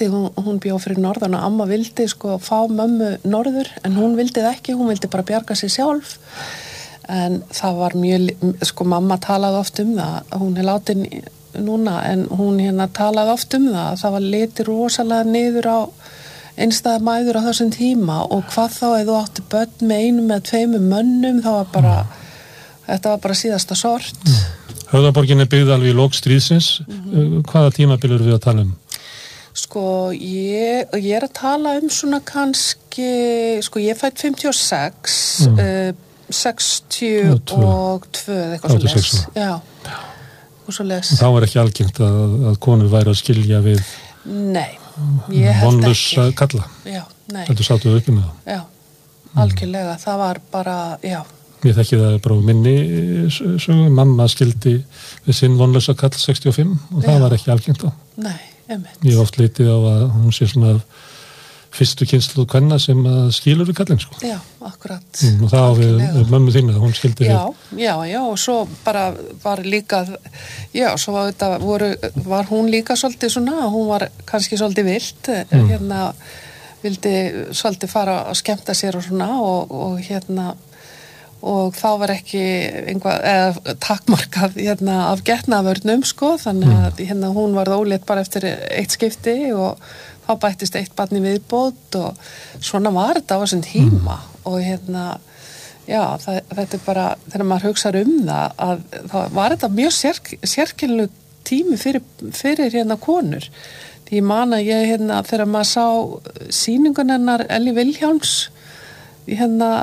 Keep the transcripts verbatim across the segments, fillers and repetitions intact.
vildi, hún, hún bjó fyrir norðan og amma vildi sko fá mömmu norður en hún vildi það ekki, hún vildi bara bjarga sig sjálf en það var mjög, sko mamma talaði oft um það, hún er látin núna en hún hérna talaði oft um það, það var litið rosalega niður á einstæða mæður á þessum tíma og hvað þá ef þú átti börn með einum eða tveimur mönnum, það var bara, mm. þetta var bara síðasta sort. Mm. Höfðaborgin er byggð alveg í lok stríðsins, mm-hmm. hvaða tímabil eru við að tala um? Sko, ég, ég er að tala um svona kannski, sko ég fætt fimmtíu og sex, mm. uh, sextíu og tvö, eitthvað svo les. Já, og svo les. Þá er ekki algengt að, að konur væri að skilja við Nei, ég held vonlaus ekki. Að kalla. Já, nei. Þetta sátuðu uppi með það. Já, algjörlega, mm. það var bara, já. Ég þekki það bara minni sögu, mamma skildi við sinn vonlausa kall sextíu og fimm og það Já. Var ekki algengt á. Nei, einmitt. Ég hef oft litið á að hún sé svona fyrstu kynslóð kvenna sem að skilur við kallinn, sko. Já, akkurat. Mm, og það á við, við mömmu þínu, hún skildi já, við. Já, já, og svo bara var líka, já, svo var, þetta, voru, var hún líka svolítið svona, hún var kannski svolítið vilt, mm. hérna, vildi svolítið fara að skemmta sér og svona og, og hérna, og þá var ekki einhvað, eða takmarkað hérna af getnaðvörnum, sko, þannig að hérna hún varð ólétt bara eftir eitt skipti og þá bættist eitt barn í viðbót og svona var þetta á þessum tíma mm. og hérna, já, það, þetta er bara, þegar maður hugsar um það, að þá var þetta mjög sérk, sérkennileg tími fyrir, fyrir hérna konur. Því ég man að ég hérna, þegar maður sá sýningun hennar Elli Vilhjálms hérna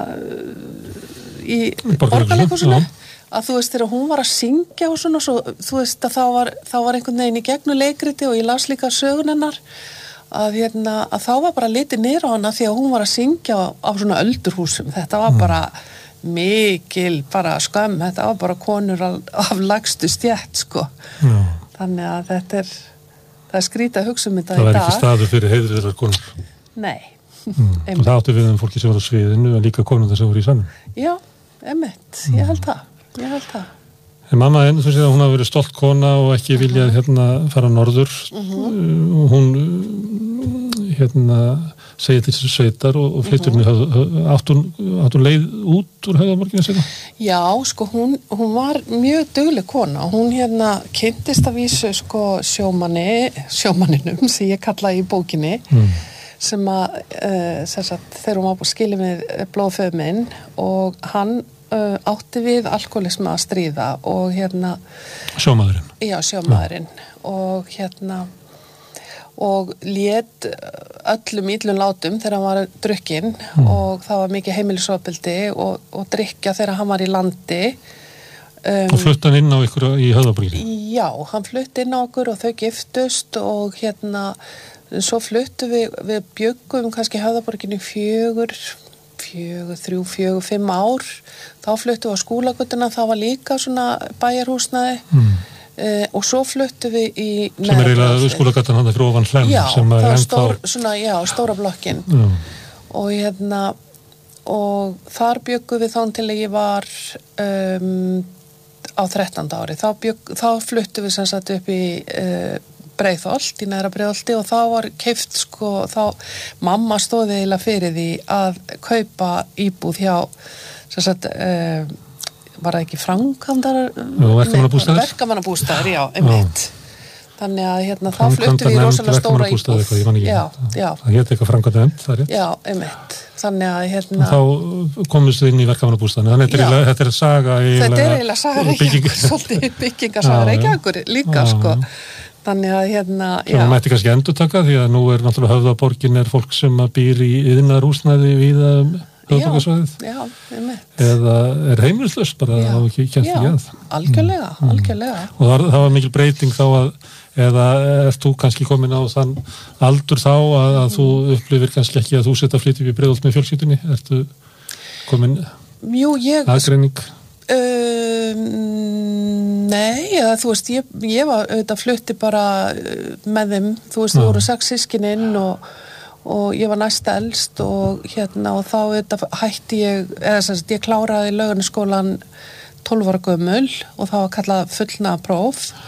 í Borgarleikhúsinu, að þú veist, þegar hún var að syngja og svona, svo, þú veist, að þá var, þá var einhvern veginn í gegnum leikriti og ég las líka sögun hennar, að, hérna, að þá var bara litið niður á hana því að hún var að syngja á, á svona öldurhúsum. Þetta var bara mikil, bara skömm, þetta var bara konur af, af lagstu stjætt, sko. Já. Þannig að þetta er, það er skrítið að hugsa um þetta í dag. Það var ekki staður fyrir heiðriðar konur. Nei. Mm. Og það áttu við um fólki sem var á sviðinu en líka konur sem voru í sannum. Já, emitt, ég held það, ég held það. En mamma henn, þú séð að hún hafi verið stolt kona og ekki viljað hérna fara norður. Uh-huh. Hún hérna segir til þessu sveitar og, og flyttur henni uh-huh. átt hún, átt hún leið út úr Höfðaborginni segna? Já, sko, hún, hún var mjög dugleg kona. Hún hérna kynntist að vísu sko sjómanni, sjómanninum sem ég kallaði í bókinni. Mm. sem að uh, sem sagt, þegar hún var skilið með blóðföður minn og hann uh, átti við alkoholisma að stríða og hérna sjómaðurinn já, sjómaðurinn ja. og hérna og lét öllum illum látum þegar hann var drukkinn mm. og það var mikið heimilisofbeldi og, og drykkja þegar hann var í landi um, og flutti hann inn á ykkur í Höfðaborginni? Já, hann flutti inn á okkur og þau giftust og hérna svo fluttu við, við bjöggum kannski Höfðaborginni fjögur, fjögur, þrjú, fjögur, fimm ár. Þá fluttu við á Skúlagötuna, það var líka svona bæjarhúsnæði mm. eh, og svo fluttu við í sem er eiginlega Skúlagötuna hann fyrir ofan Hlemm. Já, sem það var stór, þá... svona, já, stóra blokkin. Já. Og hérna, og þar bjöggum við þá til að ég var um, á þrettánda ári. Þá, bjögg, þá fluttu við sem sagt upp í... Uh, Breiðholt, í Neðra Breiðholti og þá var keypt sko, þá mamma stóði eiginlega fyrir því að kaupa íbúð hjá sem sagt, uh, var það ekki framkvæmdar verkamannabústaðir? Verkamannabústaðir, já, einmitt. Þannig að hérna þá fluttum við í rosalega stóra íbúð. Eitthvað, já, já. Það hétt eitthvað framkvæmdanefnd, það er rétt. Já, einmitt. Þannig að hérna... Þá komist við inn í verkamannabústaðinu, þannig að þetta, þetta er saga eiginlega... Þetta er eiginlega saga Reykjavíkur, svolítið byggingasaga Reykjavíkur líka, já, sko. Þannig að hérna, já. Sem mætti kannski endurtaka því að nú er náttúrulega Höfðaborgin er fólk sem að býr í iðnaðarhúsnæði víða höfðborgarsvæðið. Já, já, einmitt. Eða er heimilislaust bara að ekki kemst ekki að. Já, algjörlega, mm. algjörlega. Og það, það var mikil breyting þá að, eða ert þú kannski komin á þann aldur þá að, að mm. þú upplifir kannski ekki að þú setja flytja við Breiðholt með fjölskyldunni? Ertu komin Jú, ég... aðgreining? Um, nei, eða, þú veist, ég, ég var auðvitað flutti bara með þeim, þú veist, þú voru sex systkininn og, og ég var næsta elst og hérna og þá auðvitað hætti ég, eða sem sagt, ég kláraði Laugarnesskólann tólf ára gömul og það var kallað fullnaðarpróf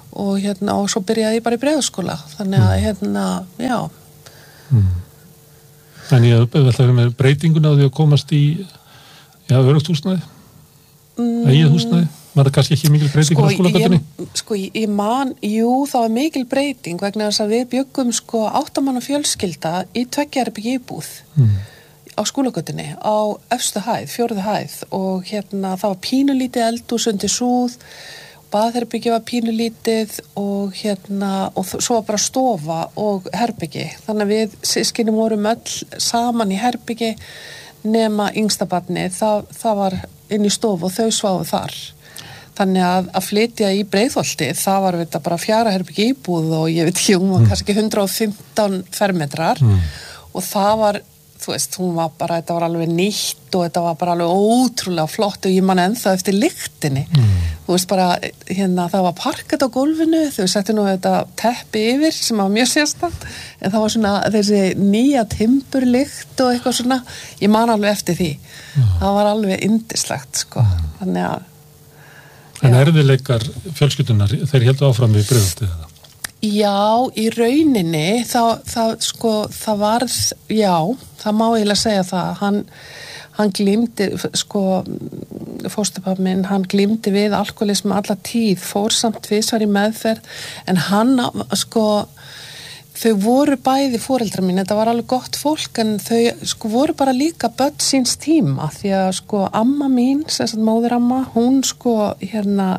og hérna, og svo byrjaði ég bara í breiðaskóla, þannig að, hérna, já. Mm. Þannig að það er með breytinguna á því að komast í, já, örugt húsnæði, mm. eigið húsnæði, var það kannski ekki mikil breyting á skólagötunni? Sko, ég, ég man, jú, það var mikil breyting vegna þess að við bjöggum, sko, áttamanna fjölskylda í tveggja herbergja íbúð. Mm. á skólagötunni, á efstu hæð, fjórðu hæð og hérna það var pínulítið eldhús undir súð, baðherbergi var pínulítið og hérna og svo var bara stofa og herbyggi. Þannig að við systkini vorum öll saman í herbyggi nema yngsta barni, það, það var inn í stofu og þau sváfu þar. Þannig að að flytja í Breiðholti, það var þetta bara fjara herbyggi íbúð og ég veit ekki, hún var mm. kannski hundrað og fimmtán fermetrar mm. og það var þú veist, hún var bara, þetta var alveg nýtt og þetta var bara alveg ótrúlega flott og ég man ennþá eftir lyktinni. Mm. Þú veist bara, hérna, það var parket á gólfinu, þau settu nú þetta teppi yfir sem var mjög sérstakt, en það var svona þessi nýja timburlykt og eitthvað svona, ég man alveg eftir því. Mm. Það var alveg yndislegt, sko. Mm. Þannig að En erfiðleikar fjölskyldunar, þeir héldu áfram við Breiðholtið eða? Já, í rauninni, það, það, sko, það varð, já, það má eiginlega segja það, hann, hann glímdi, sko, fóstupappi minn, hann glímdi við alkoholismu alla tíð, fór samt tvisvar í meðferð, en hann, sko, þau voru bæði foreldrar mín, þetta var alveg gott fólk, en þau, sko, voru bara líka börn síns tíma, því að, sko, amma mín, sem sagt móðuramma, hún, sko, hérna,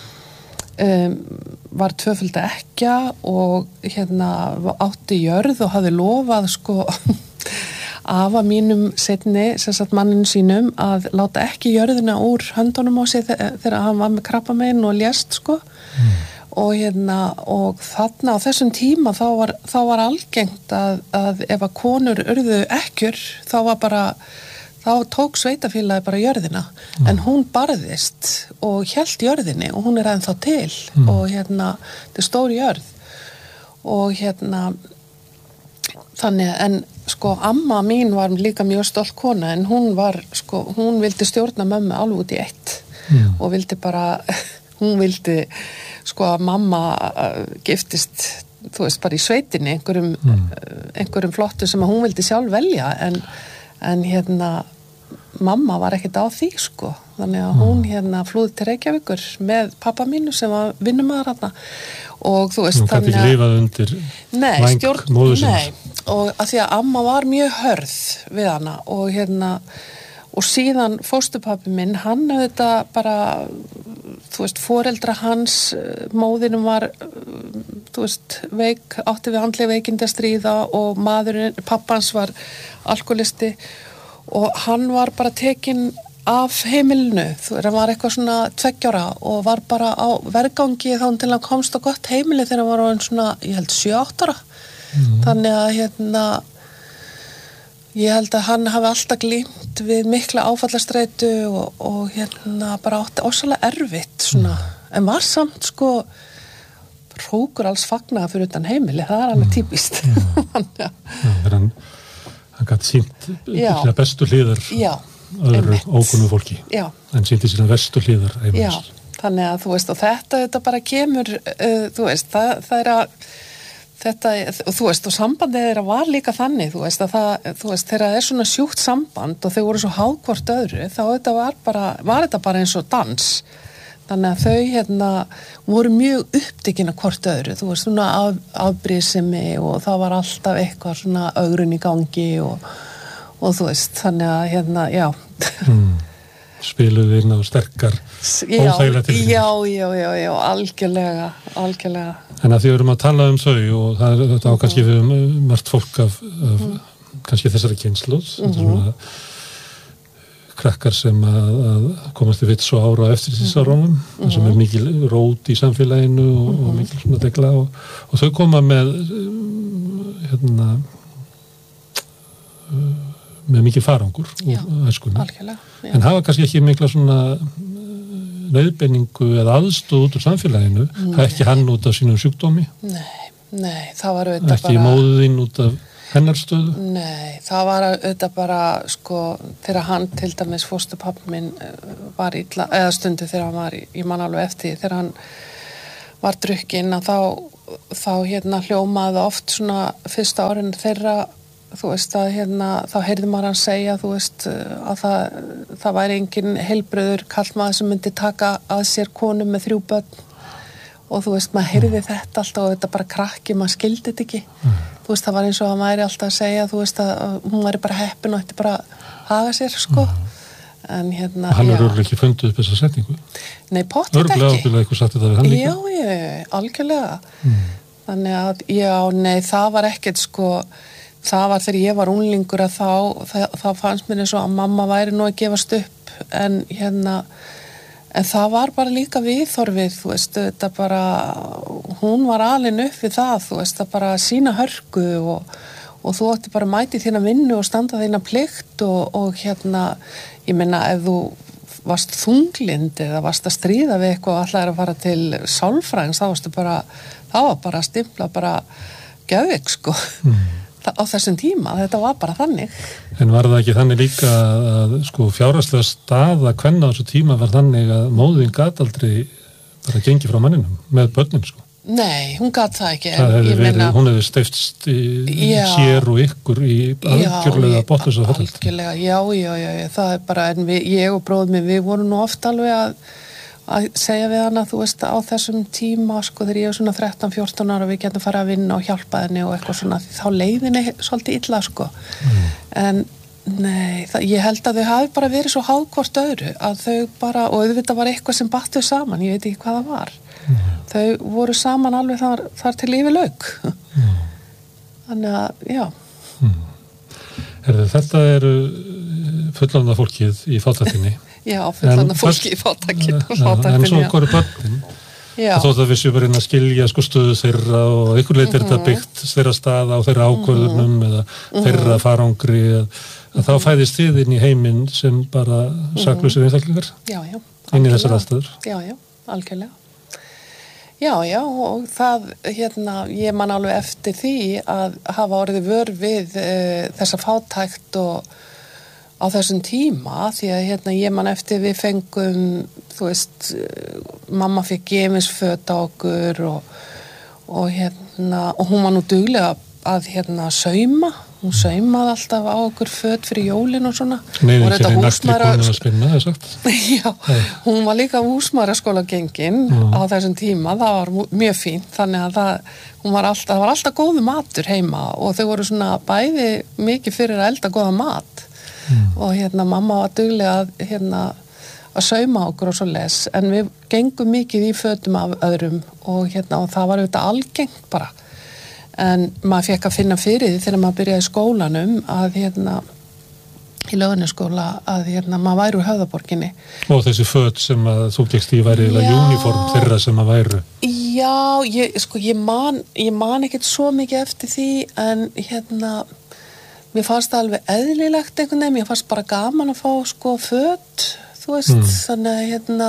Um, var tvöfölda ekkja og hérna átti jörð og hafði lofað sko afa mínum seinni, sem sagt manninu sínum að láta ekki jörðina úr höndunum á sig þegar hann var með krabbamein og lést sko mm. og hérna og þarna á þessum tíma þá var, þá var algengt að, að ef að konur urðu ekkjur þá var bara þá tók sveitafélagi bara jörðina mm. en hún barðist og hélt jörðinni og hún er ennþá til mm. og hérna, þetta er stór jörð og hérna þannig, en sko amma mín var líka mjög stolt kona en hún var, sko, hún vildi stjórna mömmu alveg út í eitt mm. og vildi bara, hún vildi sko að mamma giftist, þú veist, bara í sveitinni einhverjum, mm. einhverjum flottu sem að hún vildi sjálf velja en en hérna mamma var ekkert á því sko þannig að hún hérna flúði til Reykjavíkur með pappa mínu sem var vinnumaður þarna og þú veist hún gæti ekki lifað undir væng móður sinns og að því að amma var mjög hörð við hana og hérna og síðan fóstupappi minn hann þetta bara þú veist foreldra hans móðinum var þú veist veik átti við andleg veikindi að stríða og maðurinn pappans var alkoholisti og hann var bara tekinn af heimilinu þú veist hann var eitthvað svona tveggjára og var bara á vergangi þá til hann komst á gott heimili þegar hann var á svona ég held sjö átta ára mm. þannig að hérna ég held að hann hafi alltaf glímt við mikla áfallastreitu og, og hérna bara átti ósalega erfitt svona, mm. en var samt sko hrókur alls fagnaða fyrir utan heimili, það er alveg típist. Já, já hann, hann gæti sínt bestu hliðar já, öðru ókunnu fólki, já. En sínti sína verstu hliðar heimils. Já, þannig að þú veist, og þetta, þetta bara kemur, uh, þú veist, það, það er að þetta, og þú veist, og sambandið þeirra var líka þannig, þú veist, að það, þú veist, þeirra er svona sjúkt samband og þau voru svo háð hvort öðru, þá þetta var bara, var þetta bara eins og dans, þannig að þau, hérna, voru mjög upptekin af hvort öðru, þú veist, svona af, afbrýðsemi og það var alltaf eitthvað svona ögrun í gangi og, og þú veist, þannig að, hérna, já. Mm. Spiluðu inn á sterkar óþægilega tilfinningar. Já, já, já, já, algjörlega, algjörlega. En að því við erum að tala um þau og það er þetta á mm-hmm. kannski við um margt fólk af, af mm-hmm. kannski þessari kynslóð, mm-hmm. svona krakkar sem að, að komast í vits og ára á eftirlýsinsarónum, mm-hmm. sem er mikil rót í samfélaginu og, mm-hmm. og mikil svona degla og, og þau koma með hérna með mikil farangur úr æskunni. En hafa kannski ekki mikla svona nauðbenningu eða aðstóð út úr samfélaginu, það er ekki hann út af sínum sjúkdómi. Nei, nei, það var auðvitað bara... Ekki móðin út af hennar stöðu. Nei, það var auðvitað bara, sko, þegar hann til dæmis fóstupappi minn var illa, eða stundu þegar hann var, ég man alveg eftir, þegar hann var drukkin að þá, þá hérna hljómaði oft svona fyrsta árin þeirra, þú veist að hérna, þá heyrði maður hann segja, þú veist að það, það væri engin heilbröður kallmaður sem myndi taka að sér konu með þrjú börn og þú veist, maður heyrði þetta alltaf og þetta bara krakki, maður skildi þetta ekki. Mm. Þú veist, það var eins og að maður væri alltaf að segja, þú veist að hún væri bara heppin og þetta bara haga sér, sko. Mm. En hérna, hann er örgulega ekki fundið upp þessa setningu. Nei, pottet ekki. Örgulega ábyrlega eitthvað sagt þetta við hann líka. Já, já, algjörlega. Mm. Þannig að, já, nei, það var ekkert, sko, það var þegar ég var unglingur að þá, það, það fannst mér eins og að mamma væri nú að gefast upp, en hérna, en það var bara líka viðhorfið, þú veist, þetta bara, hún var alin upp við það, þú veist, það bara sína hörku og, og þú ætti bara mæti þína vinnu og standa þína plikt og, og hérna, ég meina, ef þú varst þunglind eða varst að stríða við eitthvað og ætlaðir að fara til sálfræðings, þá varstu bara, þá var bara að stimpla bara geðveik, sko. Mm. Á þessum tíma, þetta var bara þannig. En var það ekki þannig líka að sko fjárhagslega staða kvenna á þessu tíma var þannig að móðin gat aldrei bara gengi frá manninum með börnum, sko? Nei, hún gat það ekki. Það hefði verið, meina, hún hefði steyftst sér og ykkur í algjörlega botnus og fallið. Algjörlega, já, já, já, já, það er bara, en við, ég og bróðum minn, við vorum nú oft alveg að að segja við hana, þú veist, á þessum tíma, sko, þegar ég er svona þrettán fjórtán ára og við getum farið að vinna og hjálpa henni og eitthvað svona, þá leiðinni svolítið illa, sko. Mm. En, nei, það, ég held að þau hafi bara verið svo háð hvort öðru, að þau bara, og auðvitað var eitthvað sem batt þau saman, ég veit ekki hvað það var. Mm. Þau voru saman alveg þar, þar til lífi lauk. Mm. Þannig að, já. Mm. Herðu, þetta eru fullorðna fólkið í fátæktinni. Já, fullan af fólki í fátækinu. En svo okkur er börnin. Þótt að við séum bara inn að skilja sko stöðu þeirra og ykkur leit er þetta byggt þeirra staða og þeirra ákvörðunum mm-hmm. eða þeirra farangri að, að mm-hmm. þá fæðist þið inn í heiminn sem bara saklausir einstaklingar. Já, já. Inn í þessar aðstæður. Já, já, algjörlega. Já, já, og það, hérna, ég man alveg eftir því að hafa orðið vör við e, þessa fátækt og á þessum tíma, því að hérna ég man eftir við fengum, þú veist, mamma fekk gemisföt á okkur og, og hérna, og hún var nú duglega að hérna sauma, hún saumaði alltaf á okkur föt fyrir jólin og svona. Nei, ekki þeir næstri konum að spinna, það er sagt. Já, Nei. Hún var líka húsmæðraskóla gengin á þessum tíma, það var mjög fínt, þannig að það, hún var alltaf, það var alltaf góðu matur heima og þau voru svona bæði mikið fyrir að elda góða mat. Mm. Og hérna mamma var duglega að, hérna, að sauma okkur og svo les en við gengum mikið í fötum af öðrum og, hérna, og það var auðvitað algengt bara en maður fekk að finna fyrir því þegar maður byrjaði í skólanum að hérna í Laugarnesskóla að hérna maður væri úr Höfðaborginni og þessi föt sem að þú gekkst í væri eða uniform þeirra sem að væru já, ég, sko ég man ég man ekkert svo mikið eftir því en hérna mér fannst það alveg eðlilegt einhvern veginn, mér fannst bara gaman að fá sko föt, þú veist, mm. þannig að hérna,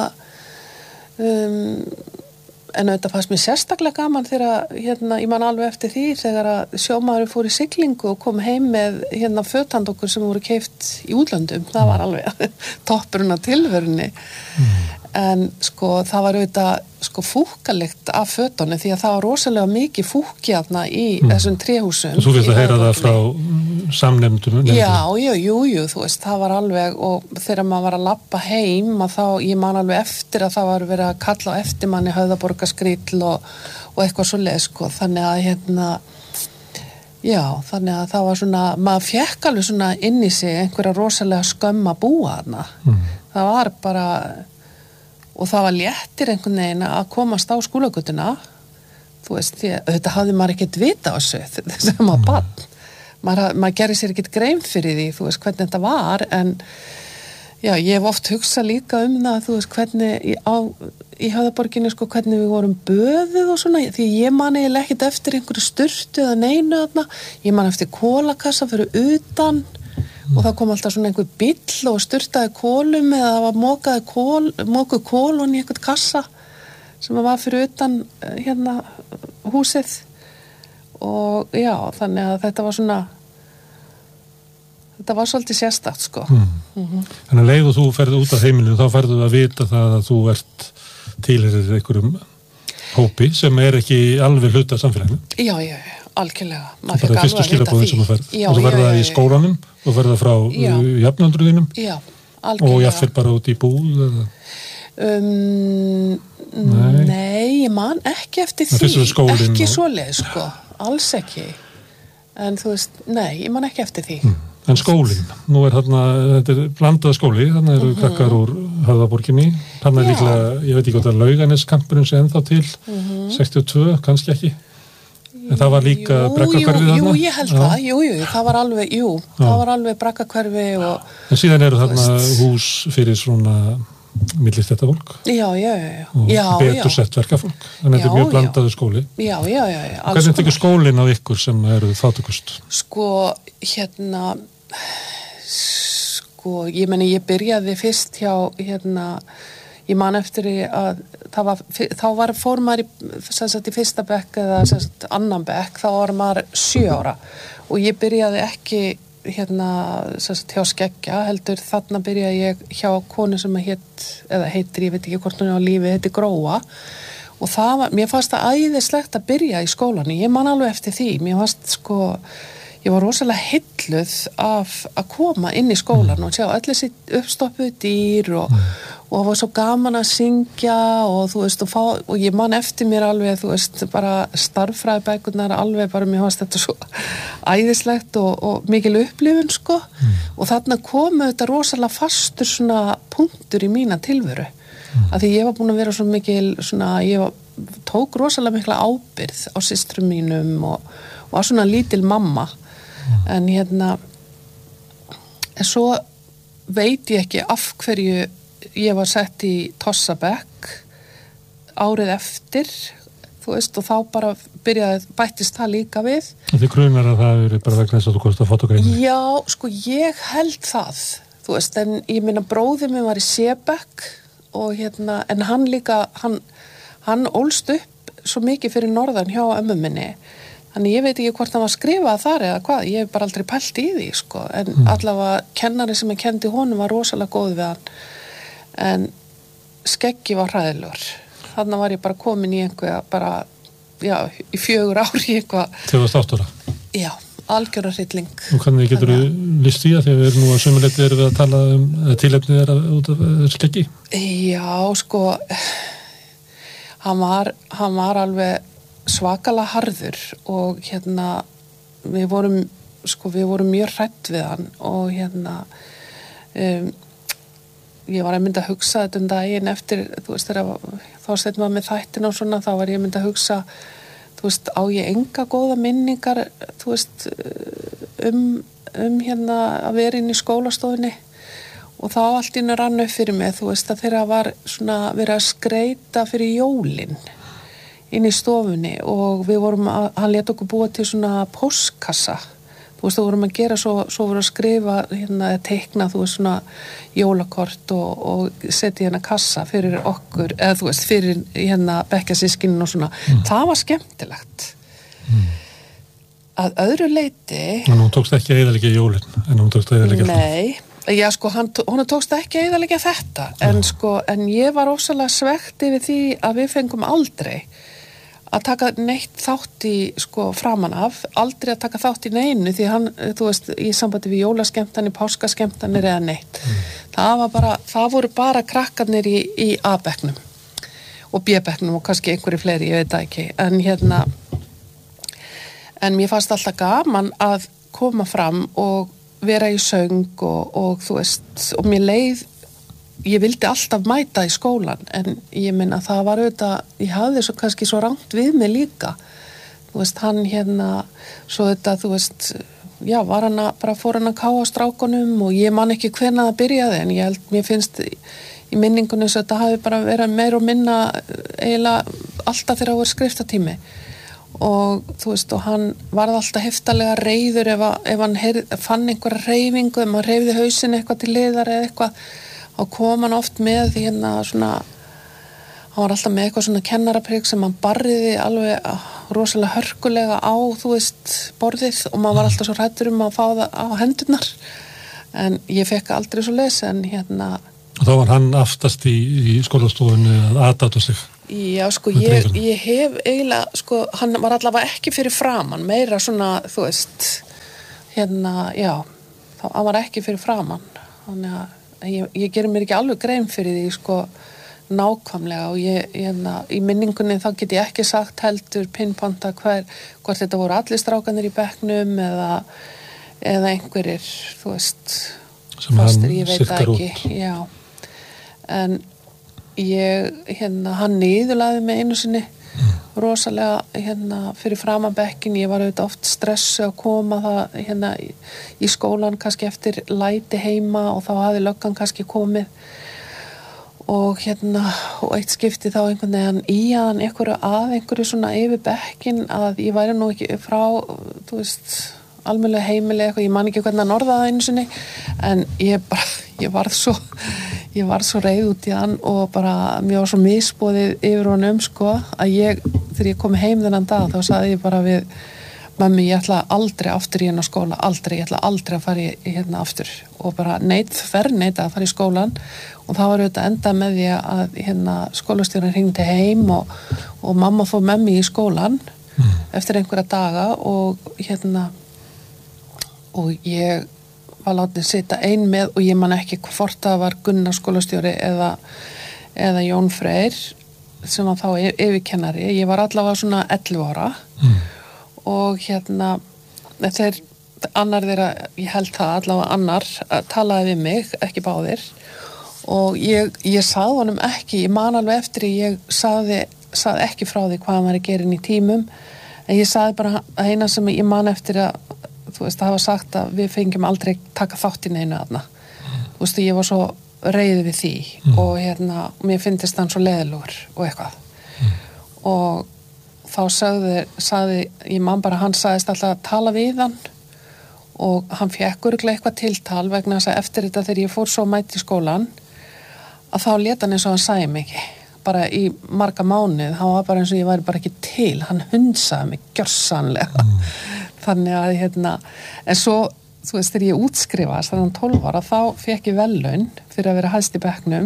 um, en auðvitað fannst mér sérstaklega gaman þegar, hérna, ég man alveg eftir því þegar að sjómaður fór í siglingu og kom heim með hérna fötand okkur sem voru keypt í útlöndum, það var alveg toppurinn af tilverunni. Mm. En sko það var auðvitað sko fúkalikt af fötunni því að það var rosalega mikið fúkjarna í mm. þessum tréhúsum. Og þú veist að heyra það frá samnefndum? Já, já, jú, jú, þú veist, það var alveg og þegar maður var að labba heim að þá, ég man alveg eftir að það var verið að kalla á eftir manni Höfðaborgarskrýll og, og eitthvað svo leið sko, þannig að hérna já, þannig að það var svona, maður fekk alveg svona inn í sig einhverja rosalega skömm að búa þarna. Mm. Það var bara og það var léttir einhvern veginn að komast á skólagötuna þú veist, því að þetta hafði maður ekkert vita á þessu þessum að barn maður, maður gerir sér ekkert grein fyrir því þú veist hvernig þetta var en já, ég hef oft hugsað líka um það þú veist hvernig í, á, í Höfðaborginni sko hvernig við vorum böðuð og svona því ég man eiginlega ekkert eftir einhverju sturtu eða neinu þarna ég man eftir kólakassa fyrir utan og það kom alltaf svona einhver bíll og sturtaði kólum eða það var mókaði kól, mókuð kólun í einhvern kassa sem var fyrir utan hérna húsið og já, þannig að þetta var svona þetta var svolítið sérstakt sko. Mm. Mm-hmm. Þannig að leið og þú ferði út af heimilinu þá ferðu að vita það að þú ert tilheyrir einhverjum hópi sem er ekki alveg hluta af samfélaginu. Já, já, algjörlega. Það er bara fyrstu skilabóðin sem þú ferð. Og þú verða það í skólanum og verða frá jafnöldru þínum. Já, algjörlega. Og jáfnvel bara út í búð eða? Um, nei. nei, ég man ekki eftir því. Ekki og... svoleið, sko. Alls ekki. En þú veist, nei, ég man ekki eftir því. Mm. En skólinn, nú er þarna, þetta er blandað skóli, þannig eru mm-hmm. krakkar úr Höfðaborginni, þannig er líklega, ég veit ekki hvort að Laugarneskampurinn sé ennþá til, mm-hmm. sextíu og tvö, kannski ekki, en það var líka Braggahverfið þarna. Jú, ég held það, jú, jú, það var alveg, jú, Já. það var alveg Braggahverfi og... En síðan eru þarna hús fyrir svona millistættafólk já, já, já. og já, betur sett verkafólk, þannig að þetta er mjög blandaður skóli. Já, já, já. já Hvernig tekur skólinn á ykkur sem eru þáttökust? Sko, hérna, sko, ég meni, ég byrjaði fyrst hjá, hérna, ég man eftir að það var, þá var fór maður í, sem sagt, í fyrsta bekk eða sem sagt, annan bekk, þá var maður sjö ára og ég byrjaði ekki hérna sagt, hjá Skeggja heldur þarna byrjaði ég hjá konu sem hétt, eða heitir, ég veit ekki hvort hún er á lífi, heitir Gróa og það var, mér fannst það æðislegt að byrja í skólanum, ég man alveg eftir því mér fannst sko, ég var rosalega hilluð af að koma inn í skólan og sjá allir sitt uppstoppuð dýr og, og það var svo gaman að syngja og þú veist, og, fá, og ég man eftir mér alveg, þú veist, bara starffræðibækurnar alveg, bara mér fannst þetta svo æðislegt og, og mikil upplifun, sko, mm. og þarna komu þetta rosalega fastur svona punktur í mína tilveru, mm. af því ég var búin að vera svo mikil, svona, ég var, tók rosalega mikla ábyrgð á systrum mínum og, og var svona lítil mamma, mm. en hérna, en svo veit ég ekki af hverju ég var sett í Tossabekk árið eftir, þú veist, og þá bara byrjaði, bættist það líka við. Þið grunar að það eru bara vegna þess að þú komst að fotogreinu? Já, sko, ég held það, þú veist, en ég minna bróðir minn var í Sebekk og hérna, en hann líka, hann, hann ólst upp svo mikið fyrir norðan hjá ömmu minni, þannig ég veit ekki hvort hann var skrifað þar eða hvað, ég hef bara aldrei pælt í því, sko, en mm. allavega kennari sem ég kendi honum var rosalega góð við hann. En Skeggi var hræðilegur. Þannig var ég bara komin í einhverja, bara, já, í fjögur ár í eitthvað. Þegar þú varst átta ára? Já, algjörða hrylling. Og hvernig getur þú lýst því að þegar við erum nú að sömuleyti erum við að tala um, tilefnið er út af Skeggi? Já, sko, hann var, hann var alveg svakalega harður og hérna, við vorum, sko, við vorum mjög hrædd við hann og hérna, um, ég var að mynda að hugsa þetta um daginn eftir, þú veist, þegar þá stættum maður með þættin og svona, þá var ég að mynda að hugsa, þú veist, á ég enga góða minningar, þú veist, um, um hérna að vera inn í skólastofunni og þá allt inn að rann upp fyrir mig, þú veist, að þeirra var svona verið að skreita fyrir jólin inn í stofunni og við vorum að, hann lét okkur búa til svona póstkassa. Þú veist, þú vorum að gera svo, svo voru að skrifa, hérna, teikna, þú veist, svona jólakort og, og setja hérna kassa fyrir okkur, eða þú veist, fyrir hérna bekkjarsystkinin og svona. Mm. Það var skemmtilegt. Mm. Að öðru leyti... En hún tókst ekki að eyðileggja jólin, en hún tókst að eyðileggja það. Nei, já, sko, hann, hún tókst ekki að eyðileggja þetta, en já. Sko, en ég var ósælega svekkt yfir því að við fengum aldrei að taka neitt þátt í, sko, framan af, aldrei að taka þátt í neinu, því hann, þú veist, í sambandi við jólaskemmtanir, páskaskemmtanir eða neitt. Mm. Það var bara, það voru bara krakkarnir í, í A-bekknum og B-bekknum og kannski einhverju fleiri, ég veit það ekki, en hérna, en mér fannst alltaf gaman að koma fram og vera í söng og, og þú veist, og mér leið, ég vildi alltaf mæta í skólan en ég minna það var auðvitað, ég hafði svo kannski svo rangt við mig líka, þú veist, hann hérna, svo þetta, þú veist, já, var hann að, bara fór hann að káa strákunum og ég man ekki hvenær það byrjaði en ég held, mér finnst í minningunum svo þetta hafi bara verið meir og minna eiginlega alltaf þegar það voru skriftatími og þú veist, og hann varð alltaf heftalega reiður ef, að, ef hann heyr, fann einhverja hreyfingu, ef maður hreyfði hausinn eitthvað til liðar eða eitthvað og kom hann oft með hérna svona, hann var alltaf með eitthvað svona kennaraprygg sem hann barriði alveg rosalega hörkulega á, þú veist, borðið og maður var alltaf svo hræddur um að fá það á hendurnar en ég fekk aldrei svo les en hérna Og þá var hann aftast í, í skólastofunni að aðdáta sig Já, sko, ég, ég hef eiginlega, sko, hann var allavega ekki fyrir framan, meira svona, þú veist, hérna, já, þá, hann var ekki fyrir framan, þannig að ég, ég gerir mér ekki alveg grein fyrir því, sko, nákvæmlega og ég, hérna, í minningunni þá get ég ekki sagt heldur pinpointa hver, hvort þetta voru allir strákanir í bekknum eða, eða einhverjir, þú veist, fastir, ég veit það ekki, já, en ég, hérna, hann niðurlaði mig einu sinni mm. rosalega, hérna, fyrir framabekkin, ég var auðvitað oft stressu að koma það, hérna, í, í skólan kannski eftir læti heima og þá hafði löggan kannski komið og hérna, og eitt skipti þá einhvern veginn í að hann einhverju að einhverju svona yfir bekkin að ég væri nú ekki frá, þú veist, almennlega heimilega eitthvað, ég man ekki hvernig hann orðaði einu sinni, en ég bara, ég varð svo ég var svo reið út í hann og bara mér var svo misboðið yfir honum sko að ég, þegar ég kom heim þennan dag þá sagði ég bara við mömmu, ég ætla aldrei aftur í hérna skóla, aldrei, ég ætla aldrei að fara í, í hérna aftur og bara neitt, fer neitt að fara í skólan og það var auðvitað enda með því að hérna skólastjórinn hringdi heim og, og mamma fór með mig í skólan mm. eftir einhverja daga og hérna og ég var látið sitja ein með og ég man ekki hvort það var Gunnar skólastjóri eða, eða Jón Freyr sem var þá yfirkennari, ég var allavega svona ellefu ára mm. og hérna þeir, annar þeirra, ég held það allavega annar, talaði við mig, ekki báðir og ég, ég sagði honum ekki, ég man alveg eftir ég sagði, sagði ekki frá því hvað hann var að gera inn í tímum en ég sagði bara eina sem ég man eftir að þú veist, það hafa sagt að við fengjum aldrei taka þátt í neinu þarna mm. þú veist, ég var svo reið við því mm. og hérna, mér finnst hann svo leðilegur og eitthvað mm. og þá sagði, sagði ég man bara, hann sagðist alltaf að tala við hann og hann fekk örugglega eitthvað tiltal vegna þess að eftir þetta þegar ég fór svo mætt í skólan að þá lét hann eins og hann sagði mig ekki bara í marga mánuð, hann var bara eins og ég væri bara ekki til, hann hundsaði mig gjörsamlega mm. þannig að hérna, en svo þú veist, þegar ég útskrifast þannig tólf ára, þá fekk ég verðlaun fyrir að vera hæst í bekknum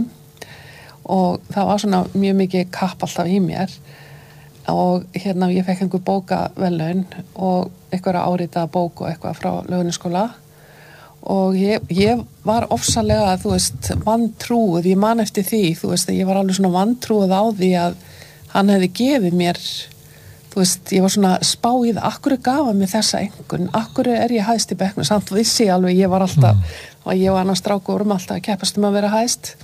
og það var svona mjög mikið kapp alltaf í mér og hérna ég fekk einhver bókaverðlaun og einhverja áritaða bók og eitthvað frá Laugarnesskóla og ég, ég var ofsalega, þú veist, vantrúið, ég man eftir því, þú veist, ég var alveg svona vantrúið á því að hann hefði gefið mér þú veist, ég var svona spáið, akkur gaf hann mér þessa engun, akkur er ég hæst í bekknum, samt vissi ég alveg, ég var alltaf, mm. og ég var annars stráku vorum alltaf að keppast um að vera hæst,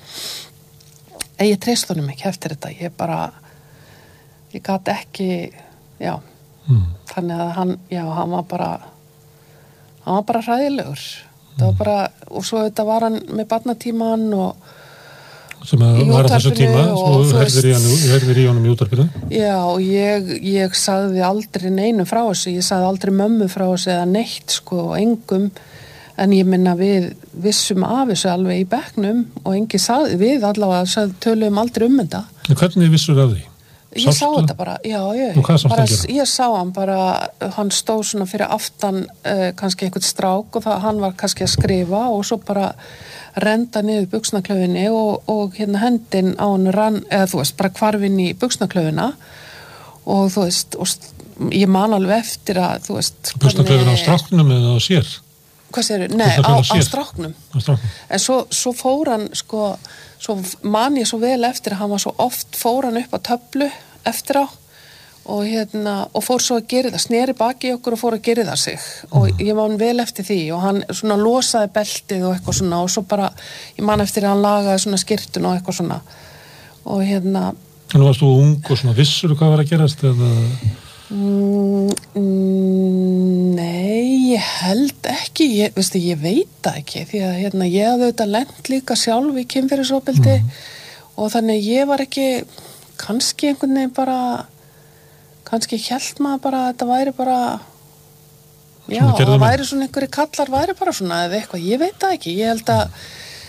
en ég treyst honum ekki eftir þetta, ég bara, ég gat ekki, já, mm. þannig að hann, já, hann var bara, hann var bara hræðilegur, mm. það var bara, og svo þetta var hann með barnatíman og sem að var á þessu tíma og herðir í, herðir í honum í útvarpinu. Já, og ég, ég sagði aldrei neinu frá þessu, ég sagði aldrei mömmu frá þessu eða neitt sko og engum, en ég minna við vissum af þessu alveg í bekknum og engi sagði við allavega, sagði, töluðum aldrei um þetta. En hvernig vissur af því? Ég Sástu? sá þetta bara, já, ég, bara, ég sá hann bara, hann stóð svona fyrir aftan uh, kannski einhvern strák og það, hann var kannski að skrifa og svo bara renda niður buxnaklaufinni og, og hérna hendin á hann rann, eða þú veist, bara hvarfinn í buxnaklaufina og þú veist, og ég man alveg eftir að, þú veist... Buxnaklaufin á stráknum eða á sér? Hvað segirðu? Nei, á, á stráknum. Á stráknum. En svo, svo fór hann, sko, svo man ég svo vel eftir að hann var svo oft, fór hann upp á töflu eftir á og hérna, og fór svo að gera það, sneri baki í okkur og fór að gera það sig og mm. ég man vel eftir því og hann svona losaði beltið og eitthvað svona og svo bara, ég man eftir að hann lagaði svona skyrtun og eitthvað svona og hérna En varst þú ung og svona vissur hvað var að gerast eða? Mm, mm, nei, ég held ekki, ég, veistu, ég veit það ekki því að hérna, ég hafði auðvitað lent líka sjálf í kynferðisofbeldi mm. og þannig ég var ekki kannski einhvern veginn bara kannski hélt maður bara að þetta væri bara já, það væri svona einhverju kallar væri bara svona eða eitthvað, ég veit það ekki ég held að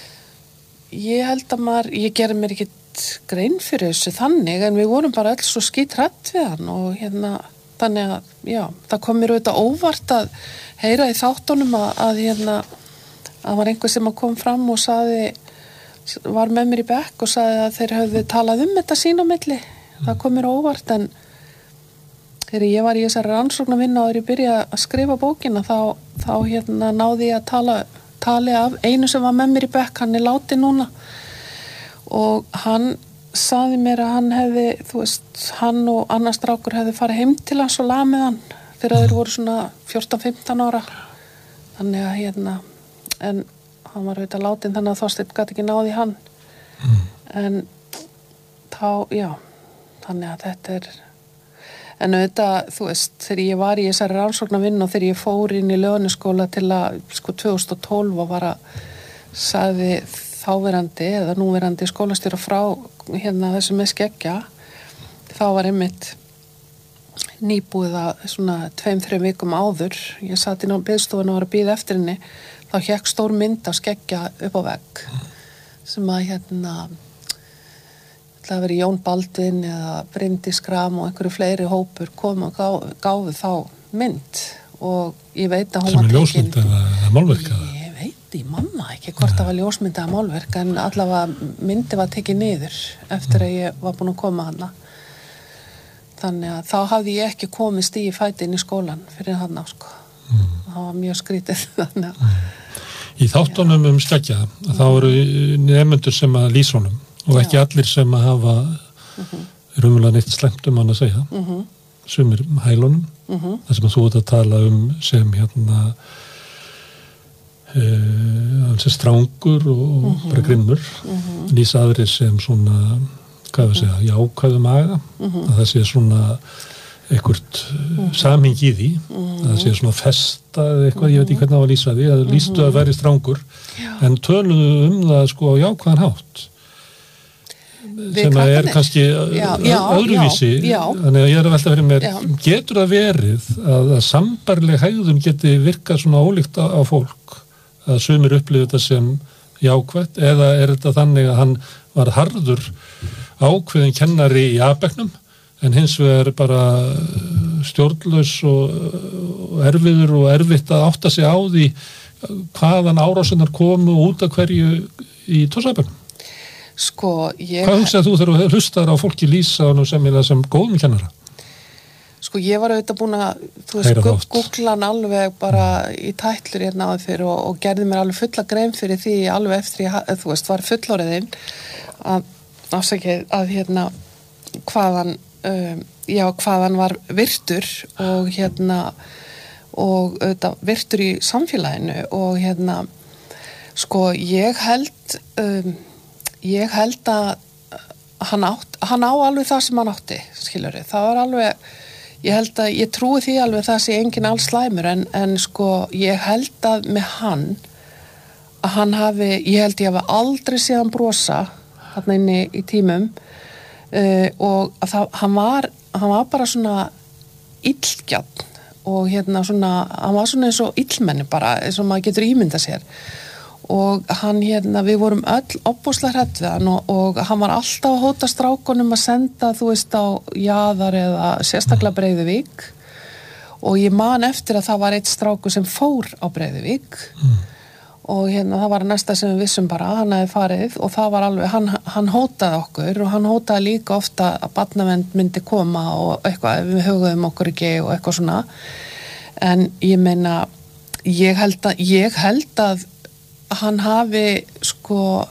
ég held að maður, ég gerði mér ekkit grein fyrir þessu þannig en við vorum bara öll svo skítrætt við hann og hérna, þannig að já, það kom mér auðvitað óvart að heyra í þáttunum að, að hérna, að var einhver sem að kom fram og saði, var með mér í bekk og saði að þeir höfðu talað um þetta sín á milli það kom mér óvart en þegar ég var í þessari rannsóknarvinnu og þegar ég byrjaði að skrifa bókina þá, þá hérna náði ég að tala tali af einu sem var með mér í bekk, hann er látinn núna og hann sagði mér að hann hefði, þú veist, hann og annar strákur hefði farið heim til hans og lamið hann þegar þeir voru svona fjórtán fimmtán ára þannig að hérna en hann var auðvitað látinn þannig að Þorsteinn gat ekki náði hann mm. en þá, já þannig að þetta er en auðvitað, þú veist, þegar ég var í þessari rannsóknarvinnu og þegar ég fór inn í Lögneskóla til að, sko, tvö þúsund og tólf og var að sagði þáverandi eða núverandi skólastjóra frá hérna þessu með skeggja þá var einmitt nýbúið að svona tveim, þreim vikum áður ég satt inn á biðstofuna og var að bíða eftir henni þá hékk stór mynd af skeggja upp á vegg sem að hérna það veri Jón Baldvin eða Bryndís Gram og einhverju fleiri hópur kom og gá, gáfu þá mynd og ég veit að hún sem er ljósmynd eða málverk ég veit, ég manna ekki hvort það var ljósmynd eða málverk en allavega myndi var tekið niður eftir að ég var búin að koma hana þannig að þá hafði ég ekki komist í fæti inn í skólan fyrir hann á sko mm. það var mjög skrítið þannig að mm. í þáttunum um skeggja mm. þá eru nemendur sem að lýsa honum og ekki Já. Allir sem að hafa mm-hmm. raunverulega neitt slæmt um hann að segja mm-hmm. sumir hælunum mm-hmm. það sem að þú ert að tala um sem hérna uh, hans er strángur og mm-hmm. bara grimmur mm-hmm. lýsa aðrir sem svona hvað við segja, jákvæðu maga mm-hmm. að það sé svona eitthvað mm-hmm. samhengi í því mm-hmm. að það sé svona festa eða eitthvað, mm-hmm. ég veit ekki hvernig það var að lýsa því að mm-hmm. lýstu að veri strángur Já. En töluðu um það sko á jákvæðan hátt Við sem að er kannski já, já, öðruvísi já, já. Þannig að ég er að velta fyrir mér já. Getur það verið að, að sambarleg hegðun geti virkað svona ólíkt á, á fólk að sumir upplifir þetta sem jákvætt eða er þetta þannig að hann var harður ákveðin kennari í A-bekknum en hins vegar bara stjórnlaus og, og erfiður og erfitt að átta sig á því hvaðan árásinnar komu út af hverju í Tossabökknum Sko, ég... Hvað hugsaði þú þegar þú hlustar á fólki lýsa honum sem, sem góðum kennara? Sko, ég var auðvitað búin að, þú veist, googla hann alveg bara í tætlur hérna áður fyrir og, og gerði mér alveg fulla grein fyrir því alveg eftir ég, þú veist, var fullorðin að, afsakið, að hérna, hvaðan, um, já, hvaðan var virtur og hérna, og auðvitað virtur í samfélaginu og hérna, sko, ég held... Um, Ég held að hann, átt, hann á alveg það sem hann átti, skilur þið. Það var alveg, ég held að, ég trúi því alveg það sé enginn alls slæmur, en, en sko, ég held að með hann, að hann hafi, ég held ég hafi aldrei séð hann brosa, þarna inni í tímum, uh, og að það, hann var, hann var bara svona illgjarn, og hérna svona, hann var svona eins og illmenni bara, eins og maður getur ímyndað sér. Og hann hérna, við vorum öll opbúslega hrædd við hann og, og hann var alltaf að hóta strákunum að senda, þú veist, á Jaðar eða sérstaklega Breiðuvík og ég man eftir að það var eitt strákur sem fór á Breiðuvík mm. og hérna það var næsta sem við vissum bara að hann hefði farið og það var alveg, hann, hann hótaði okkur og hann hótaði líka ofta að barnavernd myndi koma og eitthvað, við hugðum okkur ekki og eitthvað svona en ég meina, ég held að, ég held að hann hafi sko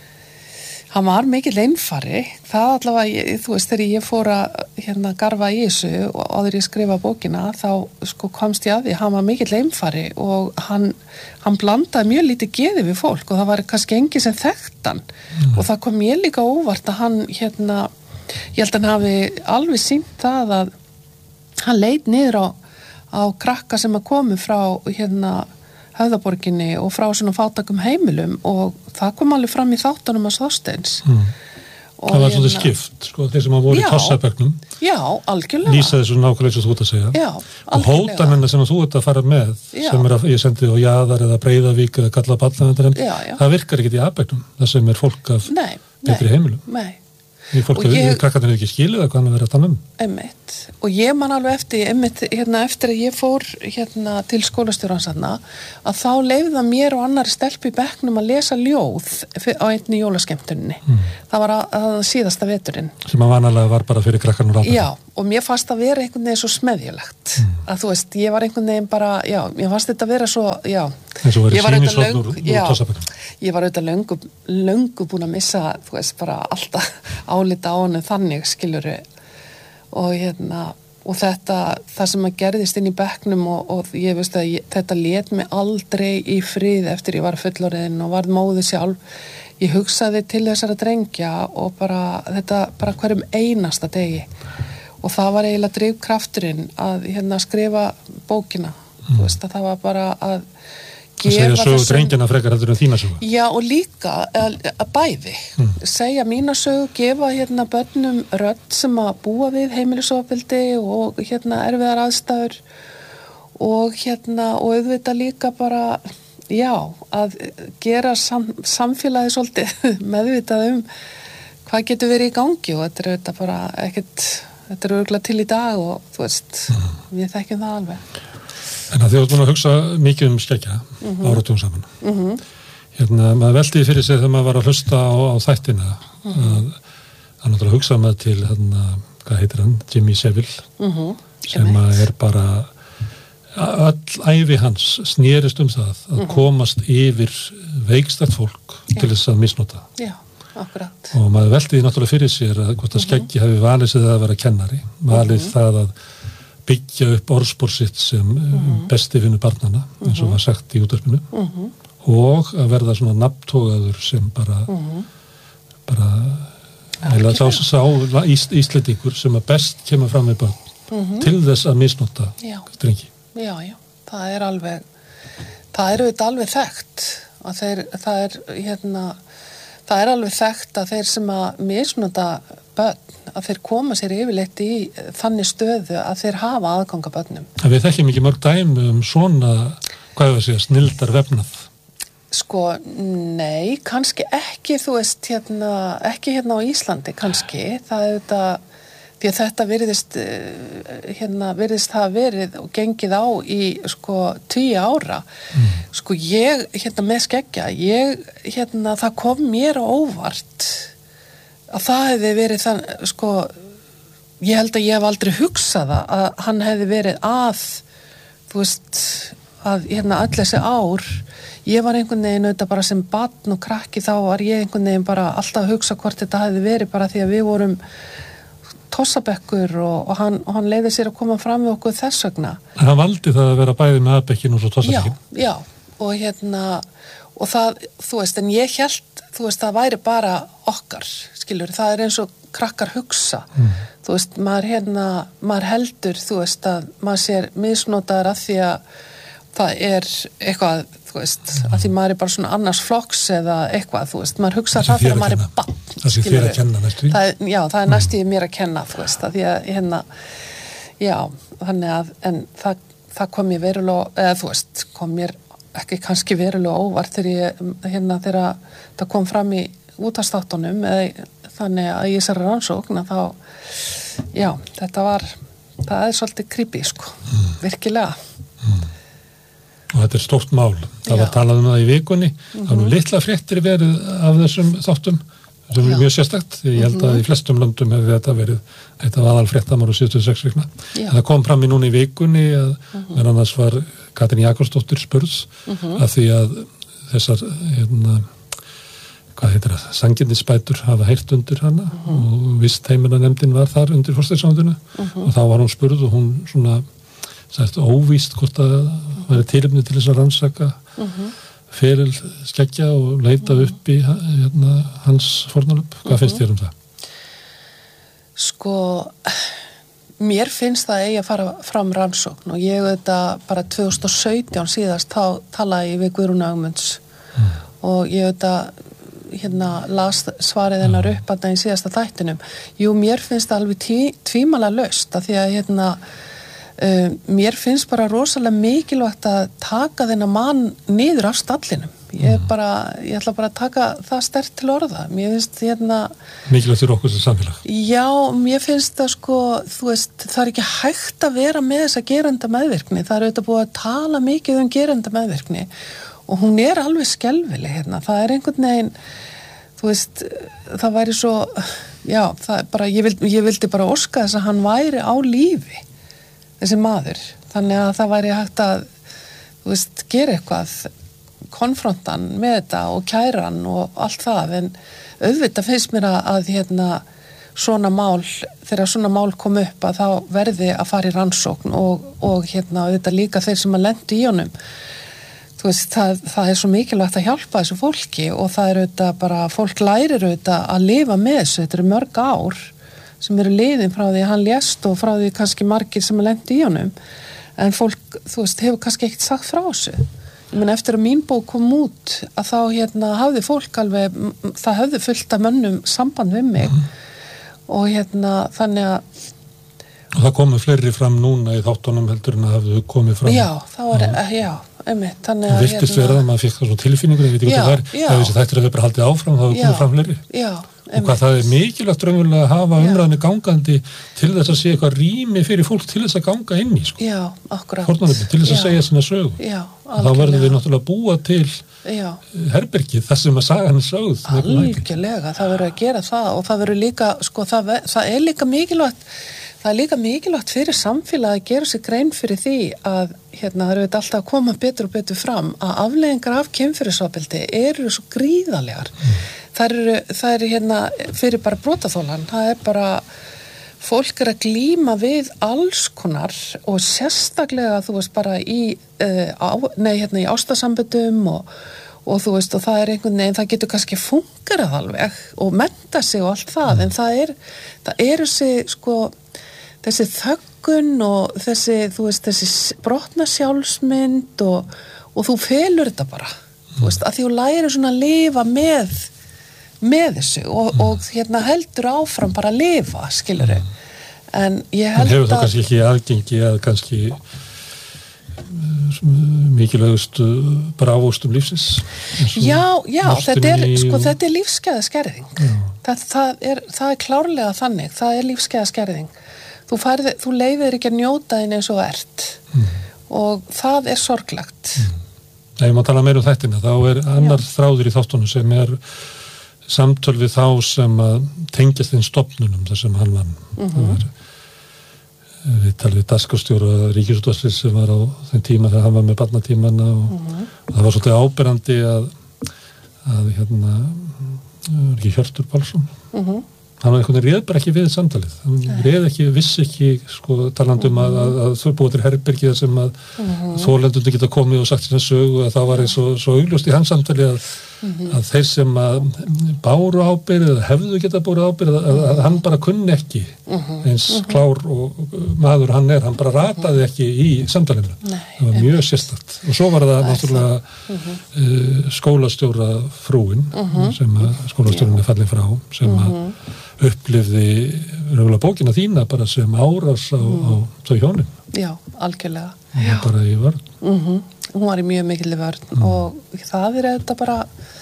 hann var mikill einfari það allavega, ég, þú veist, þegar ég fór að hérna garfa í þessu og áður ég skrifa bókina, þá sko komst ég að því, hann var mikill einfari og hann, hann blandaði mjög lítið geði við fólk og það var kannski enginn sem þekkt hann mm. og það kom mér líka óvart að hann hérna, ég held að hann hafi alveg sýnt það að hann leit niður á, á krakka sem að komu frá hérna Höfðaborginni og frá svona fátækum heimilum og það kom alveg fram í þáttunum að Þorsteins. Mm. Það var svona skipt, sko, þeir sem að voru í Tossabökknum. Já, algjörlega. Lýsa þessu nákvæmlega eins og þú ert að segja. Já, algjörlega. Og hótanina sem þú ert að fara með, já. Sem er að ég sendi á Jaðar eða Breiðavík eða Kalla Barnaverndar, það virkar ekkert í A-bekknum, það sem er fólk af nei, betri nei, heimilum. Nei, Því fólk að ég... krakkarnir ekki skiluð að hvað hann að vera að tala um. Einmitt. Og ég man alveg eftir, einmitt, hérna, eftir að ég fór hérna, til skólastjóransanna, að þá leyfða mér og annari stelpu í bekknum að lesa ljóð á einni jólaskemmtunni. Mm. Það var að, að síðasta veturinn. Sem að vanalega var bara fyrir krakkarnir ábæð. Já, og mér fannst að vera einhvern veginn svo smeðjulegt. Mm. Að þú veist, ég var einhvern veginn bara, já, mér fannst þetta að vera svo, já. Ég var auðvitað löng, já, ég var auðvitað löngu, löngu búin að missa, þú veist, bara alltaf álita á hennu þannig, skiluru. Og hérna, og þetta, það sem að gerðist inn í bekknum og, og ég veist að ég, þetta lét mig aldrei í frið eftir ég var fullorðin og varð móðir sjálf. Ég hugsaði til þessara drengja og bara, þetta, bara hverjum einasta degi. Og það var eiginlega drifkrafturinn að hérna skrifa bókina. Mm. Þú veist að það var bara að að segja sögu drengjana frekar heldur en þína sögu. Já, og líka að, að bæði. Mm. Segja mína sögu, gefa hérna börnum rödd sem að búa við heimilisofbeldi og hérna erfiðar aðstæður og hérna og auðvitað líka bara, já, að gera sam, samfélagi svolítið meðvitað um hvað getur verið í gangi og þetta er auðvitað bara ekkert, þetta er örgulega til í dag og þú veist, mm. við þekkjum það alveg. En að þið átt búin að hugsa mikið um skeggja mm-hmm. áratugum saman. Mm-hmm. Hérna, maður veldi fyrir sig þegar maður var að hlusta á, á þættina mm-hmm. að, að náttúrulega hugsa maður til hérna, hvað heitir hann, Jimmy Savile mm-hmm. sem er bara öll ævi hans snerist um það að mm-hmm. komast yfir veikstætt fólk yeah. til þess að misnota. Já, akkurat. Og maður veldi því náttúrulega fyrir sér að hvort að skeggi mm-hmm. hafi valið sig að vera kennari, valið mm-hmm. það að byggja upp orðspor sitt sem mm-hmm. besti vinur barnana, eins og var sagt í útvarpinu mm-hmm. og að verða svona nafntógaður sem bara mm-hmm. bara eða sá, sá Íslendingur sem að best kemur fram með börn mm-hmm. til þess að misnota drengi. Já, já, það er alveg það er auðvitað alveg þekkt að þeir, það er hérna það er alveg þekkt að þeir sem að misnota börn, að þeir koma sér yfirleitt í þannig stöðu að þeir hafa aðganga börnum. Það við þekkjum ekki mörg dæmi um svona, hvað er það að segja, snildar vefnað? Sko, nei, kannski ekki, þú veist, hérna, ekki hérna á Íslandi, kannski. Það er þetta, því að þetta virðist, hérna, virðist hafa verið og gengið á í, sko, tíu ára. Mm. Sko, ég, hérna, með skeggja, ég, hérna, það kom mér á óvart að það hefði verið þann, sko, ég held að ég hef aldrei hugsað að hann hefði verið að, þú veist, að hérna öll þessi ár, ég var einhvern veginn auðvitað bara sem barn og krakki, þá var ég einhvern veginn bara alltaf að hugsa hvort þetta hefði verið bara því að við vorum tossabekkur og, og hann, og hann leiði sér að koma fram við okkur þess vegna. En hann valdi það að vera bæði með aðbekkin og svo tossabekkin? Já, já, og hérna, og það, þú veist, en ég held, þú veist, það væri bara okkar, skilur, það er eins og krakkar hugsa, mm. þú veist, maður hérna, maður heldur, þú veist, að maður sér misnotaður að því að það er eitthvað, þú veist, mm. að því maður er bara svona annars flokks eða eitthvað, þú veist, maður hugsa það þegar maður er bann, það sé þér að kenna næstu í? Það, já, það er næstu í mér að kenna, þú veist, að því að hérna, já, þannig að, en það, það kom mér verulega, eða þú veist, kom mér ekki kannski verulega óvart þegar ég, hérna, þegar það kom fram í útastáttunum eða þannig að ég sér rannsókn að þá, já, þetta var, það er svolítið creepy, sko, mm. virkilega. Mm. Og þetta er stórt mál. Það já. Var talað um það í vikunni, mm-hmm. það var nú litla fréttir verið af þessum þáttum, sem er mjög sérstakt, því ég held að mm-hmm. í flestum löndum hefði þetta verið, þetta var aðal fréttamál og síðustu sex vikna. En það kom fram í núna í vikunni að, mm-hmm. en annars var Katrín Jakobsdóttir spurð mm-hmm. að því að þessar, hérna, hvað heitir það, sanginnisbætur hafa heyrt undir hana mm-hmm. og vist heimilanefndin var þar undir forsætisráðuneytinu mm-hmm. og þá var hún spurð og hún svona sagt, óvíst hvort að væri tilefni til þess að rannsaka mm-hmm. feril skeggja og leita mm-hmm. upp í hérna, hans fórnarlöp. Hvað mm-hmm. finnst þér um það? Sko, mér finnst það eigi að fara fram rannsókn og ég þetta bara tvö þúsund og sautján síðast þá talaði ég við Guðrúnu Ögmunds mm. og ég þetta hérna las svarið hennar upp að það í síðasta þættinum. Jú, mér finnst það alveg tí, tvímæla laust að því að hérna uh, mér finnst bara rosalega mikilvægt að taka þennan mann niður af stallinum. ég er bara, ég ætla bara að taka það sterkt til orða, mér finnst hérna mikilvægt fyrir okkur sem samfélag. Já, mér finnst það sko, þú veist, það er ekki hægt að vera með þessa gerenda meðvirkni, það er auðvitað búið að tala mikið um gerenda meðvirkni og hún er alveg skelfileg hérna, það er einhvern veginn, þú veist, það væri svo, já, það er bara, ég vildi, ég vildi bara óska þess að hann væri á lífi, þessi maður, þannig að það væri hægt að, þú veist, gera eitthvað, konfrontan með þetta og kæran og allt það, en auðvitað finnst mér að, að hérna, svona mál, þegar svona mál kom upp að þá verði að fara í rannsókn og, og hérna, auðvitað líka þeir sem að lendu í honum, þú veist, það, það er svo mikilvægt að hjálpa þessu fólki og það er auðvitað bara, fólk lærir auðvitað að lifa með þessu, þetta eru mörg ár sem eru liðin frá því að hann lést og frá því kannski margir sem að lendu í honum, en fólk, þú veist, hefur kannski ekkert sagt frá þessu. Ég meina, eftir að mín bók kom út að þá hérna hafði fólk alveg, það hafði fullt af mönnum samband við mig mm. og hérna þannig að og það komið fleiri fram núna í þáttunum heldur en að hafðu komið fram. Já, það var, já, já einmitt, þannig að virtist hérna, verða að maður fikk það svona tilfinningur, ég veit ekki hvað það er, það er þessi þættir að við bara haldið áfram, það hafði komið fram fleiri. Já, og hvað það er mikilvægt raunverulega að hafa umræðinu gangandi til þess að sé eitthvað rými fyrir fólk til þess að ganga inn í, sko. Já, akkurat. Fórnarnefni, til þess að segja sína sögu. Já, algjörlega. Þá verðum við náttúrulega búa til Já. herbergið þar sem að sagan er sögð. Algjörlega, það verður að gera það og það verður líka, sko, það, það er líka mikilvægt Það er líka mikilvægt fyrir samfélag að gera sér grein fyrir því að hérna það eru alltaf að koma betur og betur fram að afleiðingar af kynferðisofbeldi eru svo gríðarlegar. Mm. Það eru, það eru hérna fyrir bara brotaþolan, það er bara fólk er að glíma við alls konar og sérstaklega þú veist bara í, uh, á, nei, hérna, í ástasamböndum og, og þú veist og það er einhvern veginn, það getur kannski fungerað alveg og mennta sig og allt það mm. en það er, það er þessi sko þessi þöggun og þessi, þú veist, þessi brotna sjálfsmynd og, og þú felur þetta bara, mm. þú veist, að því þú lærir svona að lifa með, með þessu og, mm. og hérna heldur áfram bara að lifa, skilur þau. Mm. En ég held að... En hefur það kannski ekki aðgengi að kannski mikilvægustu bara ávóstum lífsins? Já, já, þetta er, sko, þetta er lífsgæða skerðing. Það, það, er, það er klárlega þannig, það er lífsgæða skerðing. Þú, færði, þú leifir ekki að njóta þín eins og ert mm. og það er sorglegt. Mm. Ef maður tala meira um þættina, þá er annar Já. Þráður í þáttunum sem er samtöl við þá sem að tengjast þeim stofnunum þar sem hann vann. Mm-hmm. Það var við talið dagskrárstjóra Ríkisútvarpsins sem var á þeim tíma þegar hann var með barnatímanna og, mm-hmm. og það var svolítið áberandi að, að hérna, ekki Hjörtur Pálsson, mm-hmm. hann var einhvern veginn réð bara ekki við samtalið. Hann réð ekki, vissi ekki, sko, talandum mm-hmm. að, að, að þau búið til herbergið sem að mm-hmm. þolendur geta komið og sagt sína sögu að það var eins og svo augljóst í hans samtalið að, mm-hmm. að þeir sem að báru ábyrgð eða hefðu geta búið ábyrgð að, að, að hann bara kunni ekki mm-hmm. eins klár og maður hann er, hann bara rataði ekki í samtalinu. Nei, það var mjög sérstakt. Og svo var það náttúrulega mm-hmm. uh, skólastjóra frúin mm-hmm. sem að skólastjórinn er fallin frá sem að mm-hmm. upplifði röfulega bókina þína bara sem árás á, mm. á þau hjónin. Já, algjörlega. Hún var bara í vörn. Mm-hmm. Hún var í mjög mikil vörn mm. og það er þetta bara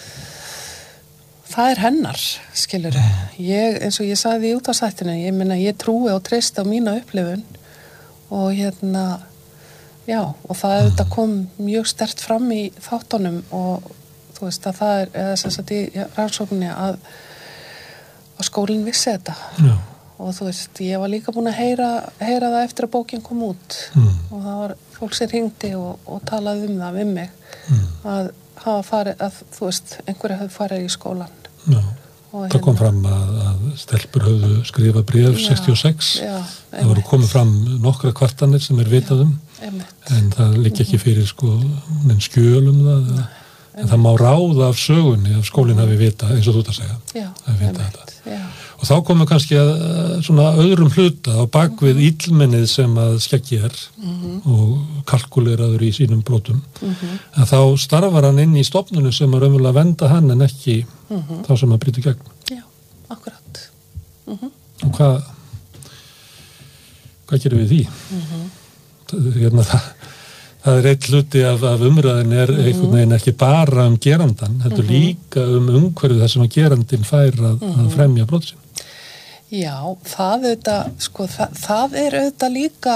það er hennar, skilur mm. ég, eins og ég sagði í útvarpsþættinum, ég meina ég trúi og treysti á mína upplifun og hérna já, og það mm. þetta kom mjög sterkt fram í þáttunum og þú veist að það er, eða sem sagt í rannsókninni að og skólinn vissi þetta Já. Og þú veist, ég var líka búin að heyra, heyra það eftir að bókin kom út mm. og það var fólk sem hringdi og, og talaði um það við mig mm. að hafa farið, að þú veist, einhverja höfðu farið í skólan. Já, og það hérna, kom fram að, að stelpur höfðu skrifað bréf sextíu og sex, já, það voru komið fram nokkra kvartanir sem er vitað um, en það liggi ekki fyrir sko, en skjölum það, eða en það má ráða af sögunni af skólinn hafi vita, eins og þú ert að segja já, að vita þetta. Og þá komum kannski að svona öðrum hluta á bakvið mm-hmm. illmennið sem að skeggi er mm-hmm. og kalkuleraður í sínum brotum mm-hmm. að þá starfar hann inn í stofnunum sem að raunverulega venda hann en ekki mm-hmm. þá sem að brýta gegn. Já, akkurat. Mm-hmm. Og hvað hvað gerum við því? Mm-hmm. Hérna það það er eitt hluti af, af umræðin er mm-hmm. einhvern veginn ekki bara um gerandan, heldur mm-hmm. líka um umhverfið þar sem að gerandin fær að, mm-hmm. að fremja brot sín. Já, það auðvitað, sko, það, það er auðvitað líka,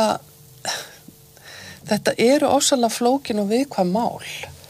þetta eru ofsalega flókin og viðkvæm mál.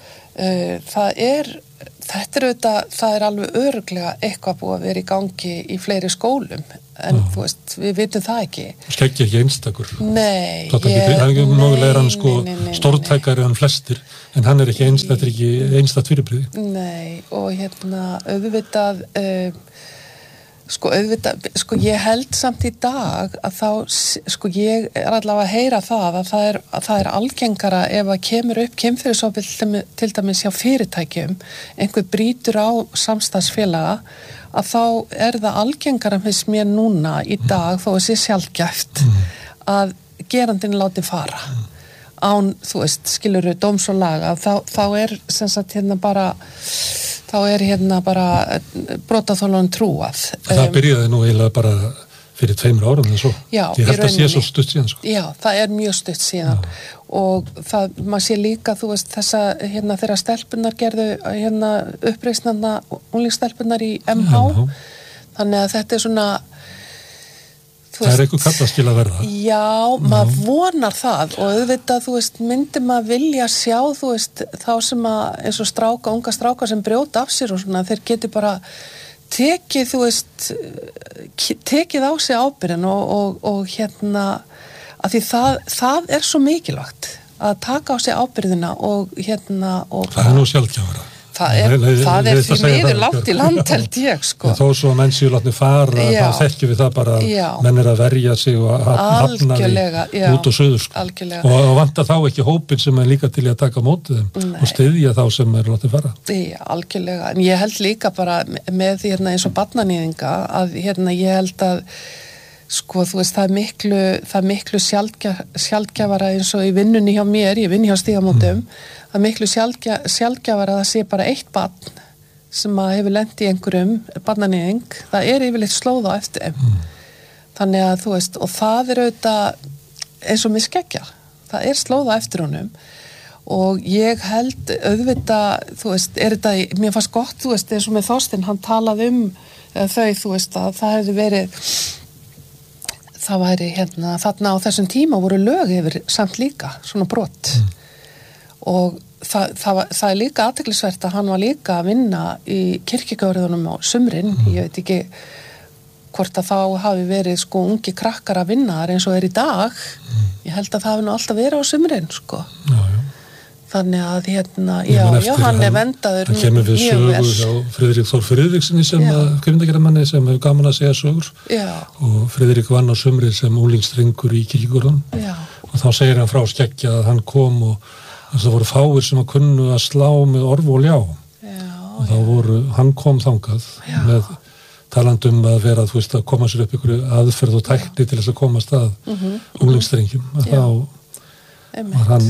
Það er, þetta er auðvitað, það er alveg örugglega eitthvað búið að vera í gangi í fleiri skólum, en Já. Þú veist, við vitum það ekki. Skeggja ekki einstakur. Nei. Það er ekki mögulega er hann sko stórtækari en flestir, en hann er ekki einstakt, þetta er ekki einstakt fyrirbrigði. Nei, og hérna auðvitað, uh, sko auðvitað, sko ég held samt í dag að þá, sko ég er allavega að heyra það að það er, að það er algengara ef að kemur upp kynferðisofbeldi til dæmis hjá fyrirtækjum, einhver brýtur á samstarfsfélaga, að þá er það algengara finnst mér núna í dag, þó að sé sjaldgæft, að gerandinn láti fara. Án, þú veist, skilurðu dóms og laga, þá, þá er sem sagt hérna bara þá er hérna bara brotaþolanum trúað. Það byrjaði nú eiginlega bara fyrir tveimur árum eða svo. Já, ég held að sé svo stutt síðan sko. Já, það er mjög stutt síðan. Já. Og það, maður sé líka, þú veist, þessa, hérna þeirra stelpunar gerðu hérna uppreisnarna unglingsstelpunar í M H. M H. Þannig að þetta er svona það er eitthvað kallaskil að verða. Já, maður vonar það og auðvitað, þú veist, myndi maður vilja sjá, þú veist, þá sem að eins og stráka, unga stráka sem brjóta af sér og svona, þeir geti bara tekið, þú veist, tekið á sig ábyrgðin og, og, og hérna, að því það, það er svo mikilvægt að taka á sig ábyrgðina og hérna og það er nú sjaldgæfara. Það er, Nei, það er því miður langt í land held ég sko. En þó svo að menn séu látni fara, já. Þá þekkjum við það bara að já. Menn er að verja sig og hafna því út og suður sko. Og, og vantar þá ekki hópin sem er líka til að taka mótið þeim Nei. Og styðja þá sem er látni fara. Já, algjörlega. En ég held líka bara með hérna eins og barnanýðinga að hérna ég held að sko þú veist það er miklu, það er miklu sjaldgja, sjaldgjafara eins og í vinnunni hjá mér, ég vinn hjá Stígamótum, mm. það er miklu sjaldgja, sjaldgjafara að það sé bara eitt barn sem að hefur lent í einhverjum barnanýðing, það er yfirleitt slóð á eftir þeim. Mm. Þannig að þú veist, og það er auðvitað eins og með skeggja, það er slóð á eftir honum og ég held auðvitað, þú veist, er þetta, mér fannst gott, þú veist, eins og með Þorsteinn, hann talaði um þau, þú veist, að það hefði verið það væri hérna, þarna á þessum tíma voru lög yfir samt líka, svona brot. Mm. Og það, það, það er líka athyglisvert að hann var líka að vinna í kirkjugarðunum á sumrin, mm. ég veit ekki hvort að þá hafi verið sko ungi krakkar að vinna þar eins og er í dag, mm. ég held að það hafi nú alltaf verið á sumrin, sko. Já, já. Þannig að hérna, já, já, hann er vendaður mjög vel. Það kemur við sögu hjá Friðrik Þór Friðrikssoni sem að kvikmyndagerðarmanni sem hefur gaman að segja sögur. Já. Og Friðrik vann á sumri sem úlingsstrengur í kirkjugörðunum. Já. Og þá segir hann frá skeggja að hann kom og það voru fáir sem að kunnu að slá með orð og ljá. Já. Og þá voru, hann kom þangað já. Með talandum að vera, þú veist, að koma sér upp ykkur aðferð og tækni til þess að komast að mm-hmm. úlingsstrengjum. Að þá var hann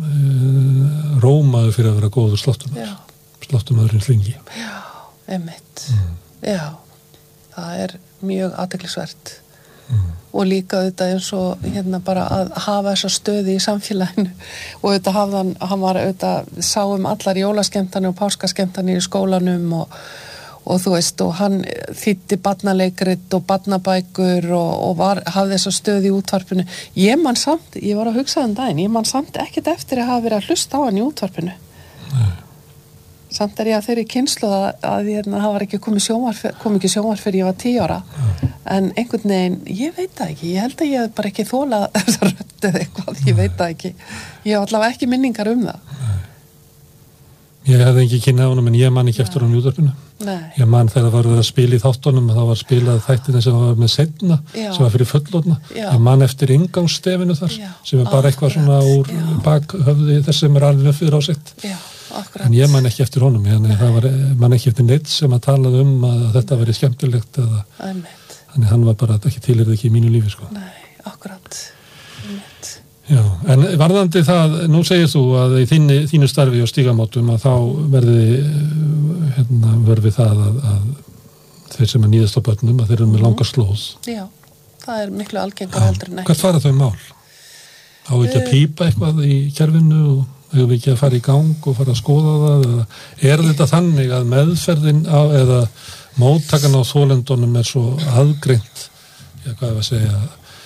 uh, rómaður fyrir að vera góður sláttumaður. Sláttumaðurinn hlingi. Já, einmitt. Mm. Já, það er mjög athyglisvert. Mm. Og líka auðvitað eins og hérna bara að hafa þessa stöði í samfélaginu og auðvitað hafði hann, hann var auðvitað sáum allar jólaskemmtanir og páskaskemmtanir í skólanum og og þú veist, og hann þýddi barnaleikrit og barnabækur og, og var, hafði þessa stöð í útvarpinu. Ég man samt, ég var að hugsa um daginn, ég man samt ekkert eftir að hafa verið að hlusta á hann í útvarpinu. Nei. Samt er ég að þeirri kynslu að, að hérna, það var ekki komið sjónvarp, kom ekki sjónvarp fyrir ég var tíu ára. Nei. En einhvern veginn, ég veit það ekki, ég held að ég hef bara ekki þólað þessa rödd eða eitthvað, ég veit það ekki. Ég hef allavega ekki minningar um það. Nei. Ég hefði ekki kynnað á honum en ég man ekki eftir honum í útvarpinu. Nei. Ég man þegar það var að spila í þáttunum og það var spilað þættina sem var með seinna, já. Sem var fyrir fullorðna. Ég man eftir inngangsstefinu þar, já. Sem er bara eitthvað svona úr já. Bakhöfði þess sem er alveg fyrir á sitt. Já, akkurat. En ég man ekki eftir honum, þannig það var, man ekki eftir neitt sem að talaði um að þetta væri skemmtilegt eða, þannig hann var bara ekki tilherði ekki í mínu lífi, sko. Nei, akkurat. Einmitt. Já, en varðandi það, nú segir þú að í þínu, þínu starfi og Stígamótum að þá verði hérna, verði það að, að þeir sem er nýðast á börnum að þeir eru með langa slóð. Já, það er miklu algengar heldur en ekki. Hvert fara þau mál? Á ekki að pípa eitthvað í kerfinu og hefur ekki að fara í gang og fara að skoða það eða er þetta þannig að meðferðin á, eða móttakan á þolendunum er svo aðgreint, já hvað er að segja,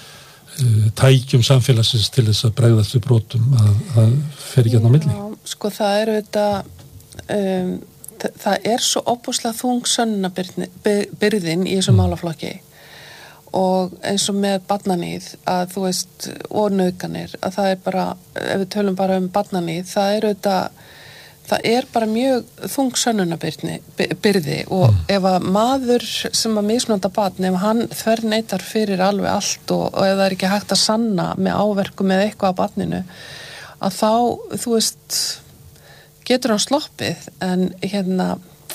tækjum samfélagsins til þess að bregðast við brotum að það fer ekki að á milli? Já, sko það eru þetta, um, það, það er svo óbúslega þung sönnunarbyrðin í þessum málaflokki og eins og með barnaníð að þú veist, og nauðganir að það er bara, ef við tölum bara um barnaníð, það er auðvitað það er bara mjög þung sönnunarbyrði og mm. ef að maður sem að misnota barn, ef hann þverneitar fyrir alveg allt og, og ef það er ekki hægt að sanna með áverkum eða eitthvað á barninu að þá, þú veist getur hann sloppið en hérna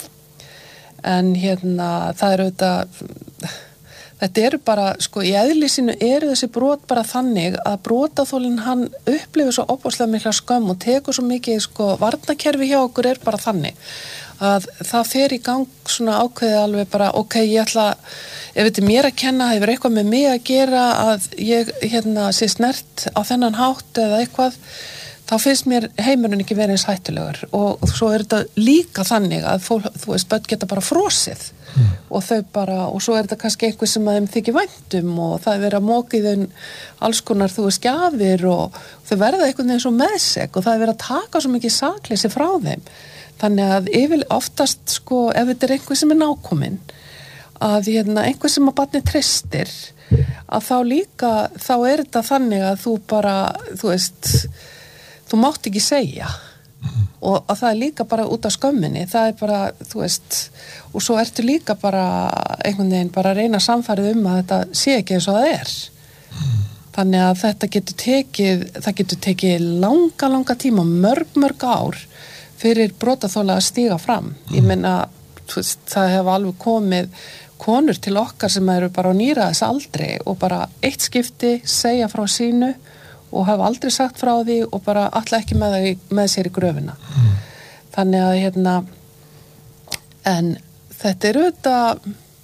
en hérna, það er auðvitað þetta eru bara, sko, í eðlisínu eru þessi brot bara þannig að brotaþolinn hann upplifir svo opaslega mikla skömm og tekur svo mikið, sko, varnakerfi hjá okkur er bara þannig að það fer í gang svona ákveði alveg bara, ok, ég ætla, ef þetta er mér að kenna, hefur eitthvað með mig að gera að ég, hérna, sé snert á þennan hátt eða eitthvað, þá finnst mér heimurinn ekki verið eins hættulegur og svo er þetta líka þannig að fólk, þú veist, börn geta bara frosið mm. og þau bara, og svo er þetta kannski eitthvað sem að þeim þykir væntum og það er verið að móka í þeim alls konar, þú veist, gjafir og þau verða eitthvað eins og meðsek og það er verið að taka svo mikið sakleysi frá þeim. Þannig að yfir oftast, sko, ef þetta er einhver sem er nákominn, að hérna, einhver sem að barnið treystir, að þá líka, þá er þetta þannig að þú bara, þú veist, þú mátt ekki segja mm. og að það er líka bara út af skömminni, það er bara, þú veist, og svo ertu líka bara einhvern veginn bara að reyna samfærið um að þetta sé ekki eins og það er. Mm. Þannig að þetta getur tekið, það getur tekið langa, langa tíma, mörg, mörg ár fyrir brotaþola að stíga fram. Mm. Ég meina, þú veist, það hefur alveg komið konur til okkar sem eru bara á níræðis aldri og bara eitt skipti segja frá sínu og hafa aldrei sagt frá því og bara alla ekki með, með sér í gröfina. Mm. Þannig að hérna en þetta er auðvitað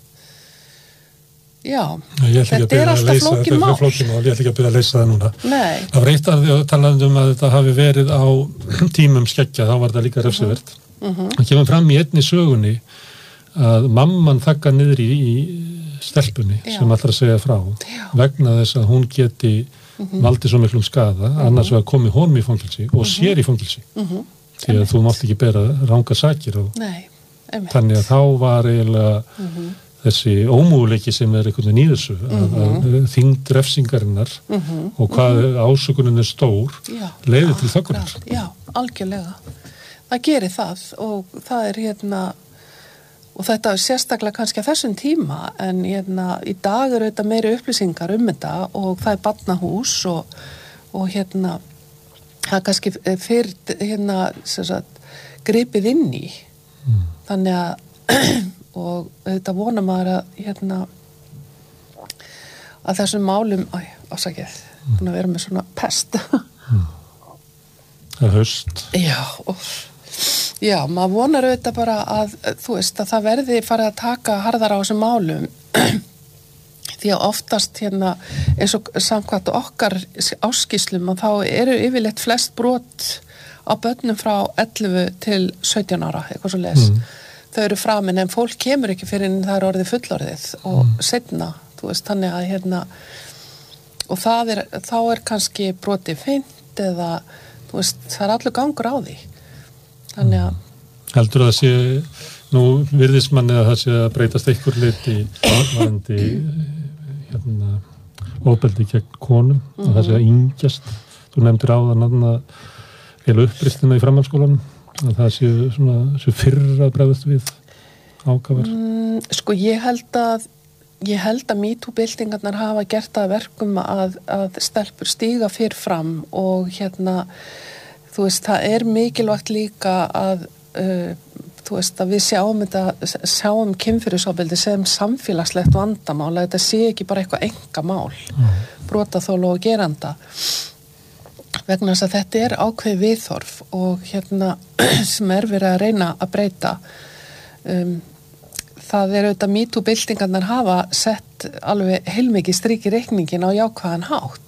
já, þetta er alltaf flókin mál. Flókin mál, ég ætla ekki að byrja að leysa það núna. Nei. Það var eitt af því að talaðum um að þetta hafi verið á tímum skeggja, þá var þetta líka refsivert. Mm-hmm. Það kemur fram í einni sögunni að mamman þagga niður í, í stelpunni já. Sem allra segja frá já. Vegna þess að hún geti Mm-hmm. valdi svo miklum skaða, mm-hmm. annars var komið honum í fangilsi og mm-hmm. sér í fangilsi mm-hmm. því að þú mátt ekki bera ranga sakir og Nei, þannig að þá var eiginlega mm-hmm. þessi ómúguleiki sem er einhvern veginn í þessu mm-hmm. að, að þyngd refsingarinnar mm-hmm. og hvað mm-hmm. ásökunin er stór leiði til þöggunar. Já, algjörlega. Það gerir það og það er hérna og þetta er sérstaklega kannski að þessum tíma en hérna í dag eru þetta meiri upplýsingar um þetta og það er barnahús og, og hérna það er kannski fyrir hérna sem sagt gripið inn í mm. þannig að og þetta vona maður að hérna að þessum málum æ, ásakið, mm. að vera með svona pest mm. Það er haust Já, og Já, maður vonar auðvitað bara að, þú veist, að það verði farið að taka harðar á þessum málum því að oftast hérna eins og samkvæmt okkar áskýrslum að þá eru yfirleitt flest brot á börnum frá ellefu til sautján ára, eitthvað svo les. Mm. Þau eru framin en fólk kemur ekki fyrir en það er orðið fullorðið og mm. seinna, þú veist, þannig að hérna og það er, þá er kannski brotið feint eða, þú veist, það er allur gangur á því. Þannig að heldur að það sé nú virðist manni að það sé að breytast einhver liti varandi hérna ofbeldi gegn konum mm-hmm. að það sé að yngjast þú nefndir áðan að heila uppristina í framhaldsskólanum að það sé svona sé fyrr að bregðast við ákafar mm, sko ég held að ég held að MeToo-byltingarnar hafa gert að verkum að, að stelpur stíga fyrr fram og hérna þú veist, það er mikilvægt líka að, uh, þú veist, að við sjáum þetta, sjáum kynferðisofbeldi sem samfélagslegt vandamál, að þetta sé ekki bara eitthvað engamál, mm. brotaþola og geranda. Vegna þess að þetta er ákveðið viðhorf og hérna sem er verið að reyna að breyta. Um, það er auðvitað MeToo-byltingarnar hafa sett alveg heilmikið strik í reikningin á jákvæðan hátt.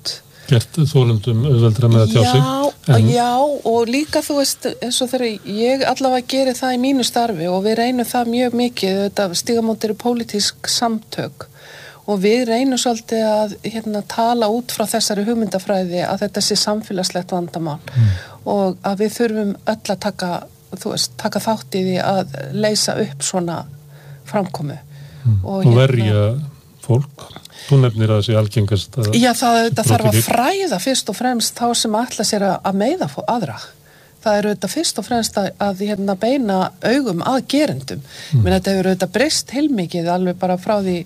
gert þólundum auðveldra með að tjá sig. Já, en... já, og líka þú veist, eins og þegar ég allavega geri það í mínu starfi og við reynum það mjög mikið, þetta Stígamót eru pólitísk samtök og við reynum svolítið að hérna, tala út frá þessari hugmyndafræði að þetta sé samfélagslegt vandamál mm. og að við þurfum öll að taka, þú veist, taka þátt í því að leysa upp svona framkomu. Mm. Og, og verja hérna, fólk. Þú nefnir að það sé algengast að... Já, það, það þarf að fræða fyrst og fremst þá sem ætla sér að meiða aðra. Það er auðvitað fyrst og fremst að, að hérna, beina augum að gerendum. Mm. Menn þetta hefur auðvitað breyst heilmikið alveg bara frá því,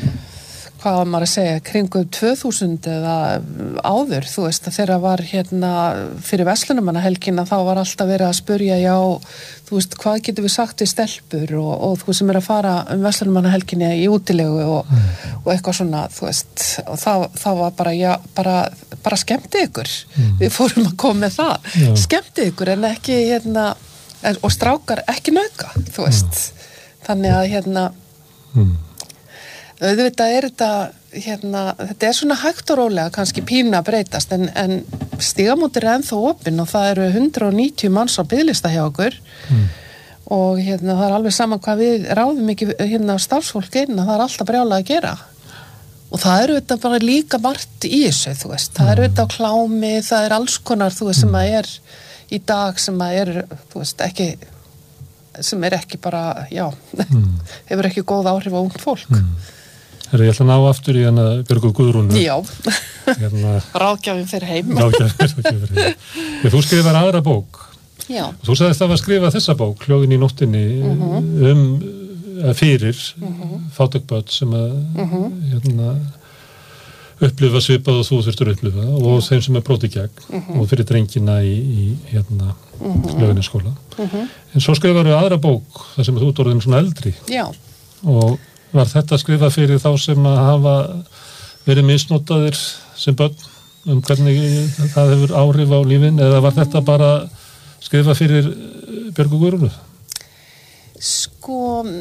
hvað var maður að segja, kringum tvö þúsund eða áður, þú veist, að þeirra var hérna fyrir verslunarmannahelgina þá var alltaf verið að spurja, já, þú veist, hvað getur við sagt við stelpur og, og þú sem er að fara um verslunarmannahelginni í útilegu og, mm. og eitthvað svona, þú veist, og það, það var bara, já, bara, bara skemmti ykkur. Mm. Við fórum að koma með það. Já. Skemmti ykkur en ekki, hérna, og strákar ekki nauðga, þú veist. Mm. Þannig að, hérna, mm. auðvitað er þetta, hérna, þetta er svona hægt og rólega kannski pína að breytast en, en Stígamót er ennþá opinn og það eru hundrað og níutíu manns á biðlista hjá okkur mm. og hérna það er alveg saman hvað við ráðum ekki hérna starfsfólk inn að það er alltaf brjálað að gera og það eru þetta bara líka margt í þessu, þú veist, það eru þetta á klámi, það er alls konar, þú veist, sem að er í dag sem að er, þú veist, ekki sem er ekki bara, já mm. hefur ekki góð áhrif á ungt fólk mm. Herra, ég ætla að ná aftur í hana Björgu Guðrúnu. Já, hérna, ráðgjafinn fyrir heim. Ráðgjafinn fyrir heim. Þegar þú skrifar aðra bók, Já. Þú sagðist að skrifa þessa bók, Hljóðin í nóttinni, uh-huh. um, fyrir uh-huh. fátæk börn sem að uh-huh. hérna, upplifa svipað og þú þurftur að upplifa og Já. Þeim sem er brotið gegn uh-huh. og fyrir drengina í, í hérna, uh-huh. Laugarnesskóla. Uh-huh. En svo skrifar við aðra bók, þar sem þú ert orðin svona eldri. Já. Og var þetta skrifað fyrir þá sem að hafa verið misnotaðir sem börn um hvernig það hefur áhrif á lífin eða var þetta bara skrifað fyrir Björgu Guðrúnu? Sko,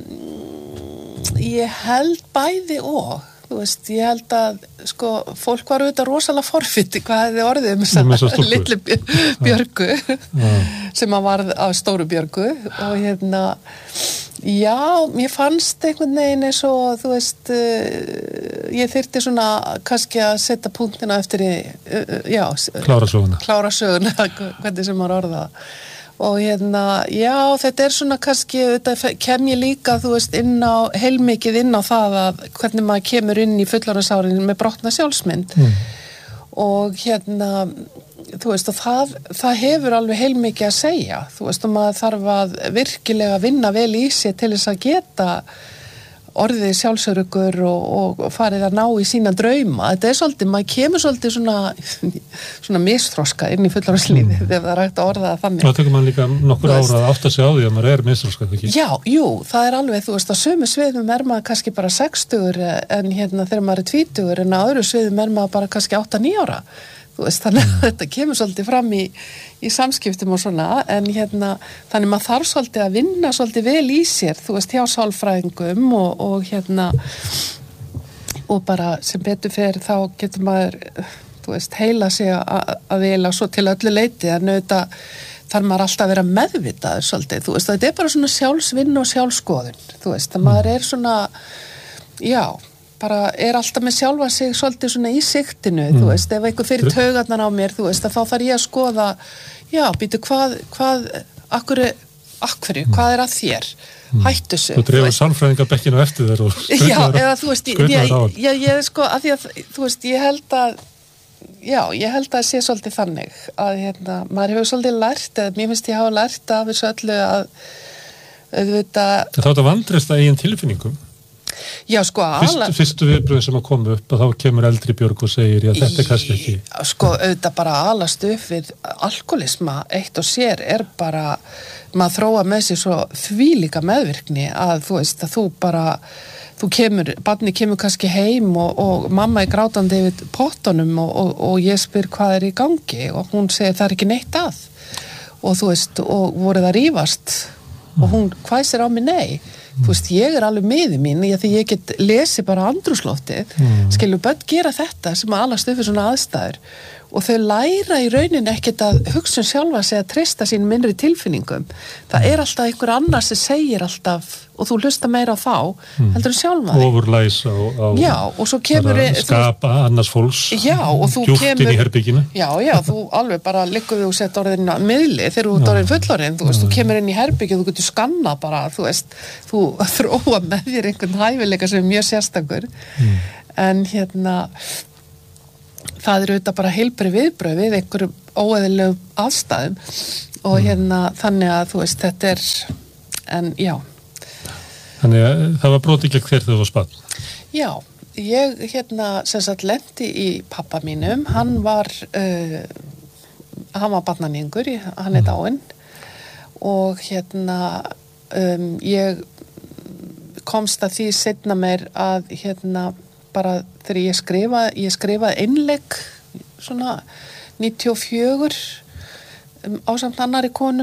ég held bæði og, þú veist, ég held að sko, fólk var auðvitað rosalega forfytti hvað hefði orðið um þess að litlu Björgu sem að varð af stóru Björgu og hérna já, mér fannst einhvern veginn eins og þú veist uh, ég þyrfti svona kannski að setja punktina eftir í uh, já, klára söguna klára söguna, hvernig sem maður orða og hérna, já, þetta er svona kannski, þetta kem ég líka þú veist, inn á, heilmikið inn á það að hvernig maður kemur inn í fullorðinsárin með brotna sjálfsmynd mm. og hérna þú veist, og það, það hefur alveg heilmikið að segja, þú veist, og maður þarf að virkilega vinna vel í sig til þess að geta orðið sjálfsöruggur og, og farið að ná í sína drauma. Þetta er svolítið, maður kemur svolítið svona, svona misþroska inn í fullorðinslífi mm. þegar það er hægt að orða það þannig. Það tekur maður líka nokkur ára að átta sig á því að maður er misþroska, ekki? Já, jú, það er alveg, þú veist, á sömu sviðum er maður kannski bara sextugur en hérna þegar maður er tvítugur en á öðru sviðum er maður bara kannski átta níu ára. Þú veist, þannig að þetta kemur svolítið fram í, í samskiptum og svona, en hérna, þannig maður þarf svolítið að vinna svolítið vel í sér, þú veist, hjá sálfræðingum og, og hérna, og bara sem betur fer þá getur maður, þú veist, heila sig að, að vila svo til öllu leiti, en auðvitað þarf maður alltaf að vera meðvitaður svolítið, þú veist, þetta er bara svona sjálfsvinn og sjálfskoðun, þú veist, að maður er svona, já, bara er alltaf með sjálfa sig svolítið svona í siktinu, mm. þú veist, ef einhver fyrir taugarnar á mér, þú veist, að þá þarf ég að skoða, já, býtu, hvað, hvað, akkur, akkur, mm. hvað er að þér? Mm. Hættu sig. Þú dreifur sálfræðingabekkinu eftir þér og já, eða þú veist, ég, ég, ég, ég, sko, að því að, þú veist, ég held að, já, ég held að sé svolítið þannig, að, hérna, maður hefur svolítið lært, eða mér finnst ég hafa lært af þessu öllu að, auðvitað. Það þátt að vandresta eigin tilfinningum. Já, sko, ala... Fyrstu, fyrstu viðbröð sem að koma upp og þá kemur eldri Björg og segir, já, þetta er kannski ekki. Sko, auðvitað bara alast upp við alkoholisma eitt og sér er bara, maður þróa með sér svo þvílíka meðvirkni að þú veist að þú bara, þú kemur, barni kemur kannski heim og, og mamma er grátandi yfir pottunum og, og, og ég spyr hvað er í gangi og hún segir það er ekki neitt að og þú veist, og voruð að rífast og hún hvæsir á mig nei. Þú veist, ég er alveg miði mín í að því ég get lesi bara andrúsloftið, mm. skilur börn gera þetta sem að alast upp við svona aðstæður og þau læra í rauninni ekkert að hugsa um sjálfa sig að treysta sín minnri tilfinningum. Það er alltaf einhver annar sem segir alltaf og þú hlusta meira á þá, mm. heldur þú sjálfa þig. Ofurlæs á, á já, og svo kemur skapa þú, annars fólks já, og þú djúpt kemur, inn í herbygginu. Já, já, þú alveg bara liggur við og sett orðin að miðli þegar þú ert orðin fullorðin, þú veist, þú kemur inn í herbyggju, þú getur skanna bara, þú veist, þú þróa með þér einhvern hæfileika sem er mjög sérstakur, mm. en hérna það eru auðvitað bara heilbrigð viðbrögð við einhverjum óeðlilegum aðstæðum og hérna þannig að þú veist þetta er, en já. Þannig að það var brotið gegn þér þegar þú var spann? Já, ég hérna sem sagt lenti í pappa mínum, hann var, uh, hann var barnaníðingur, hann er dáinn og hérna um, ég komst að því seinna meir að hérna bara þegar ég skrifaði, ég skrifaði einleik svona níutíu og fjögur um, ásamt annari konu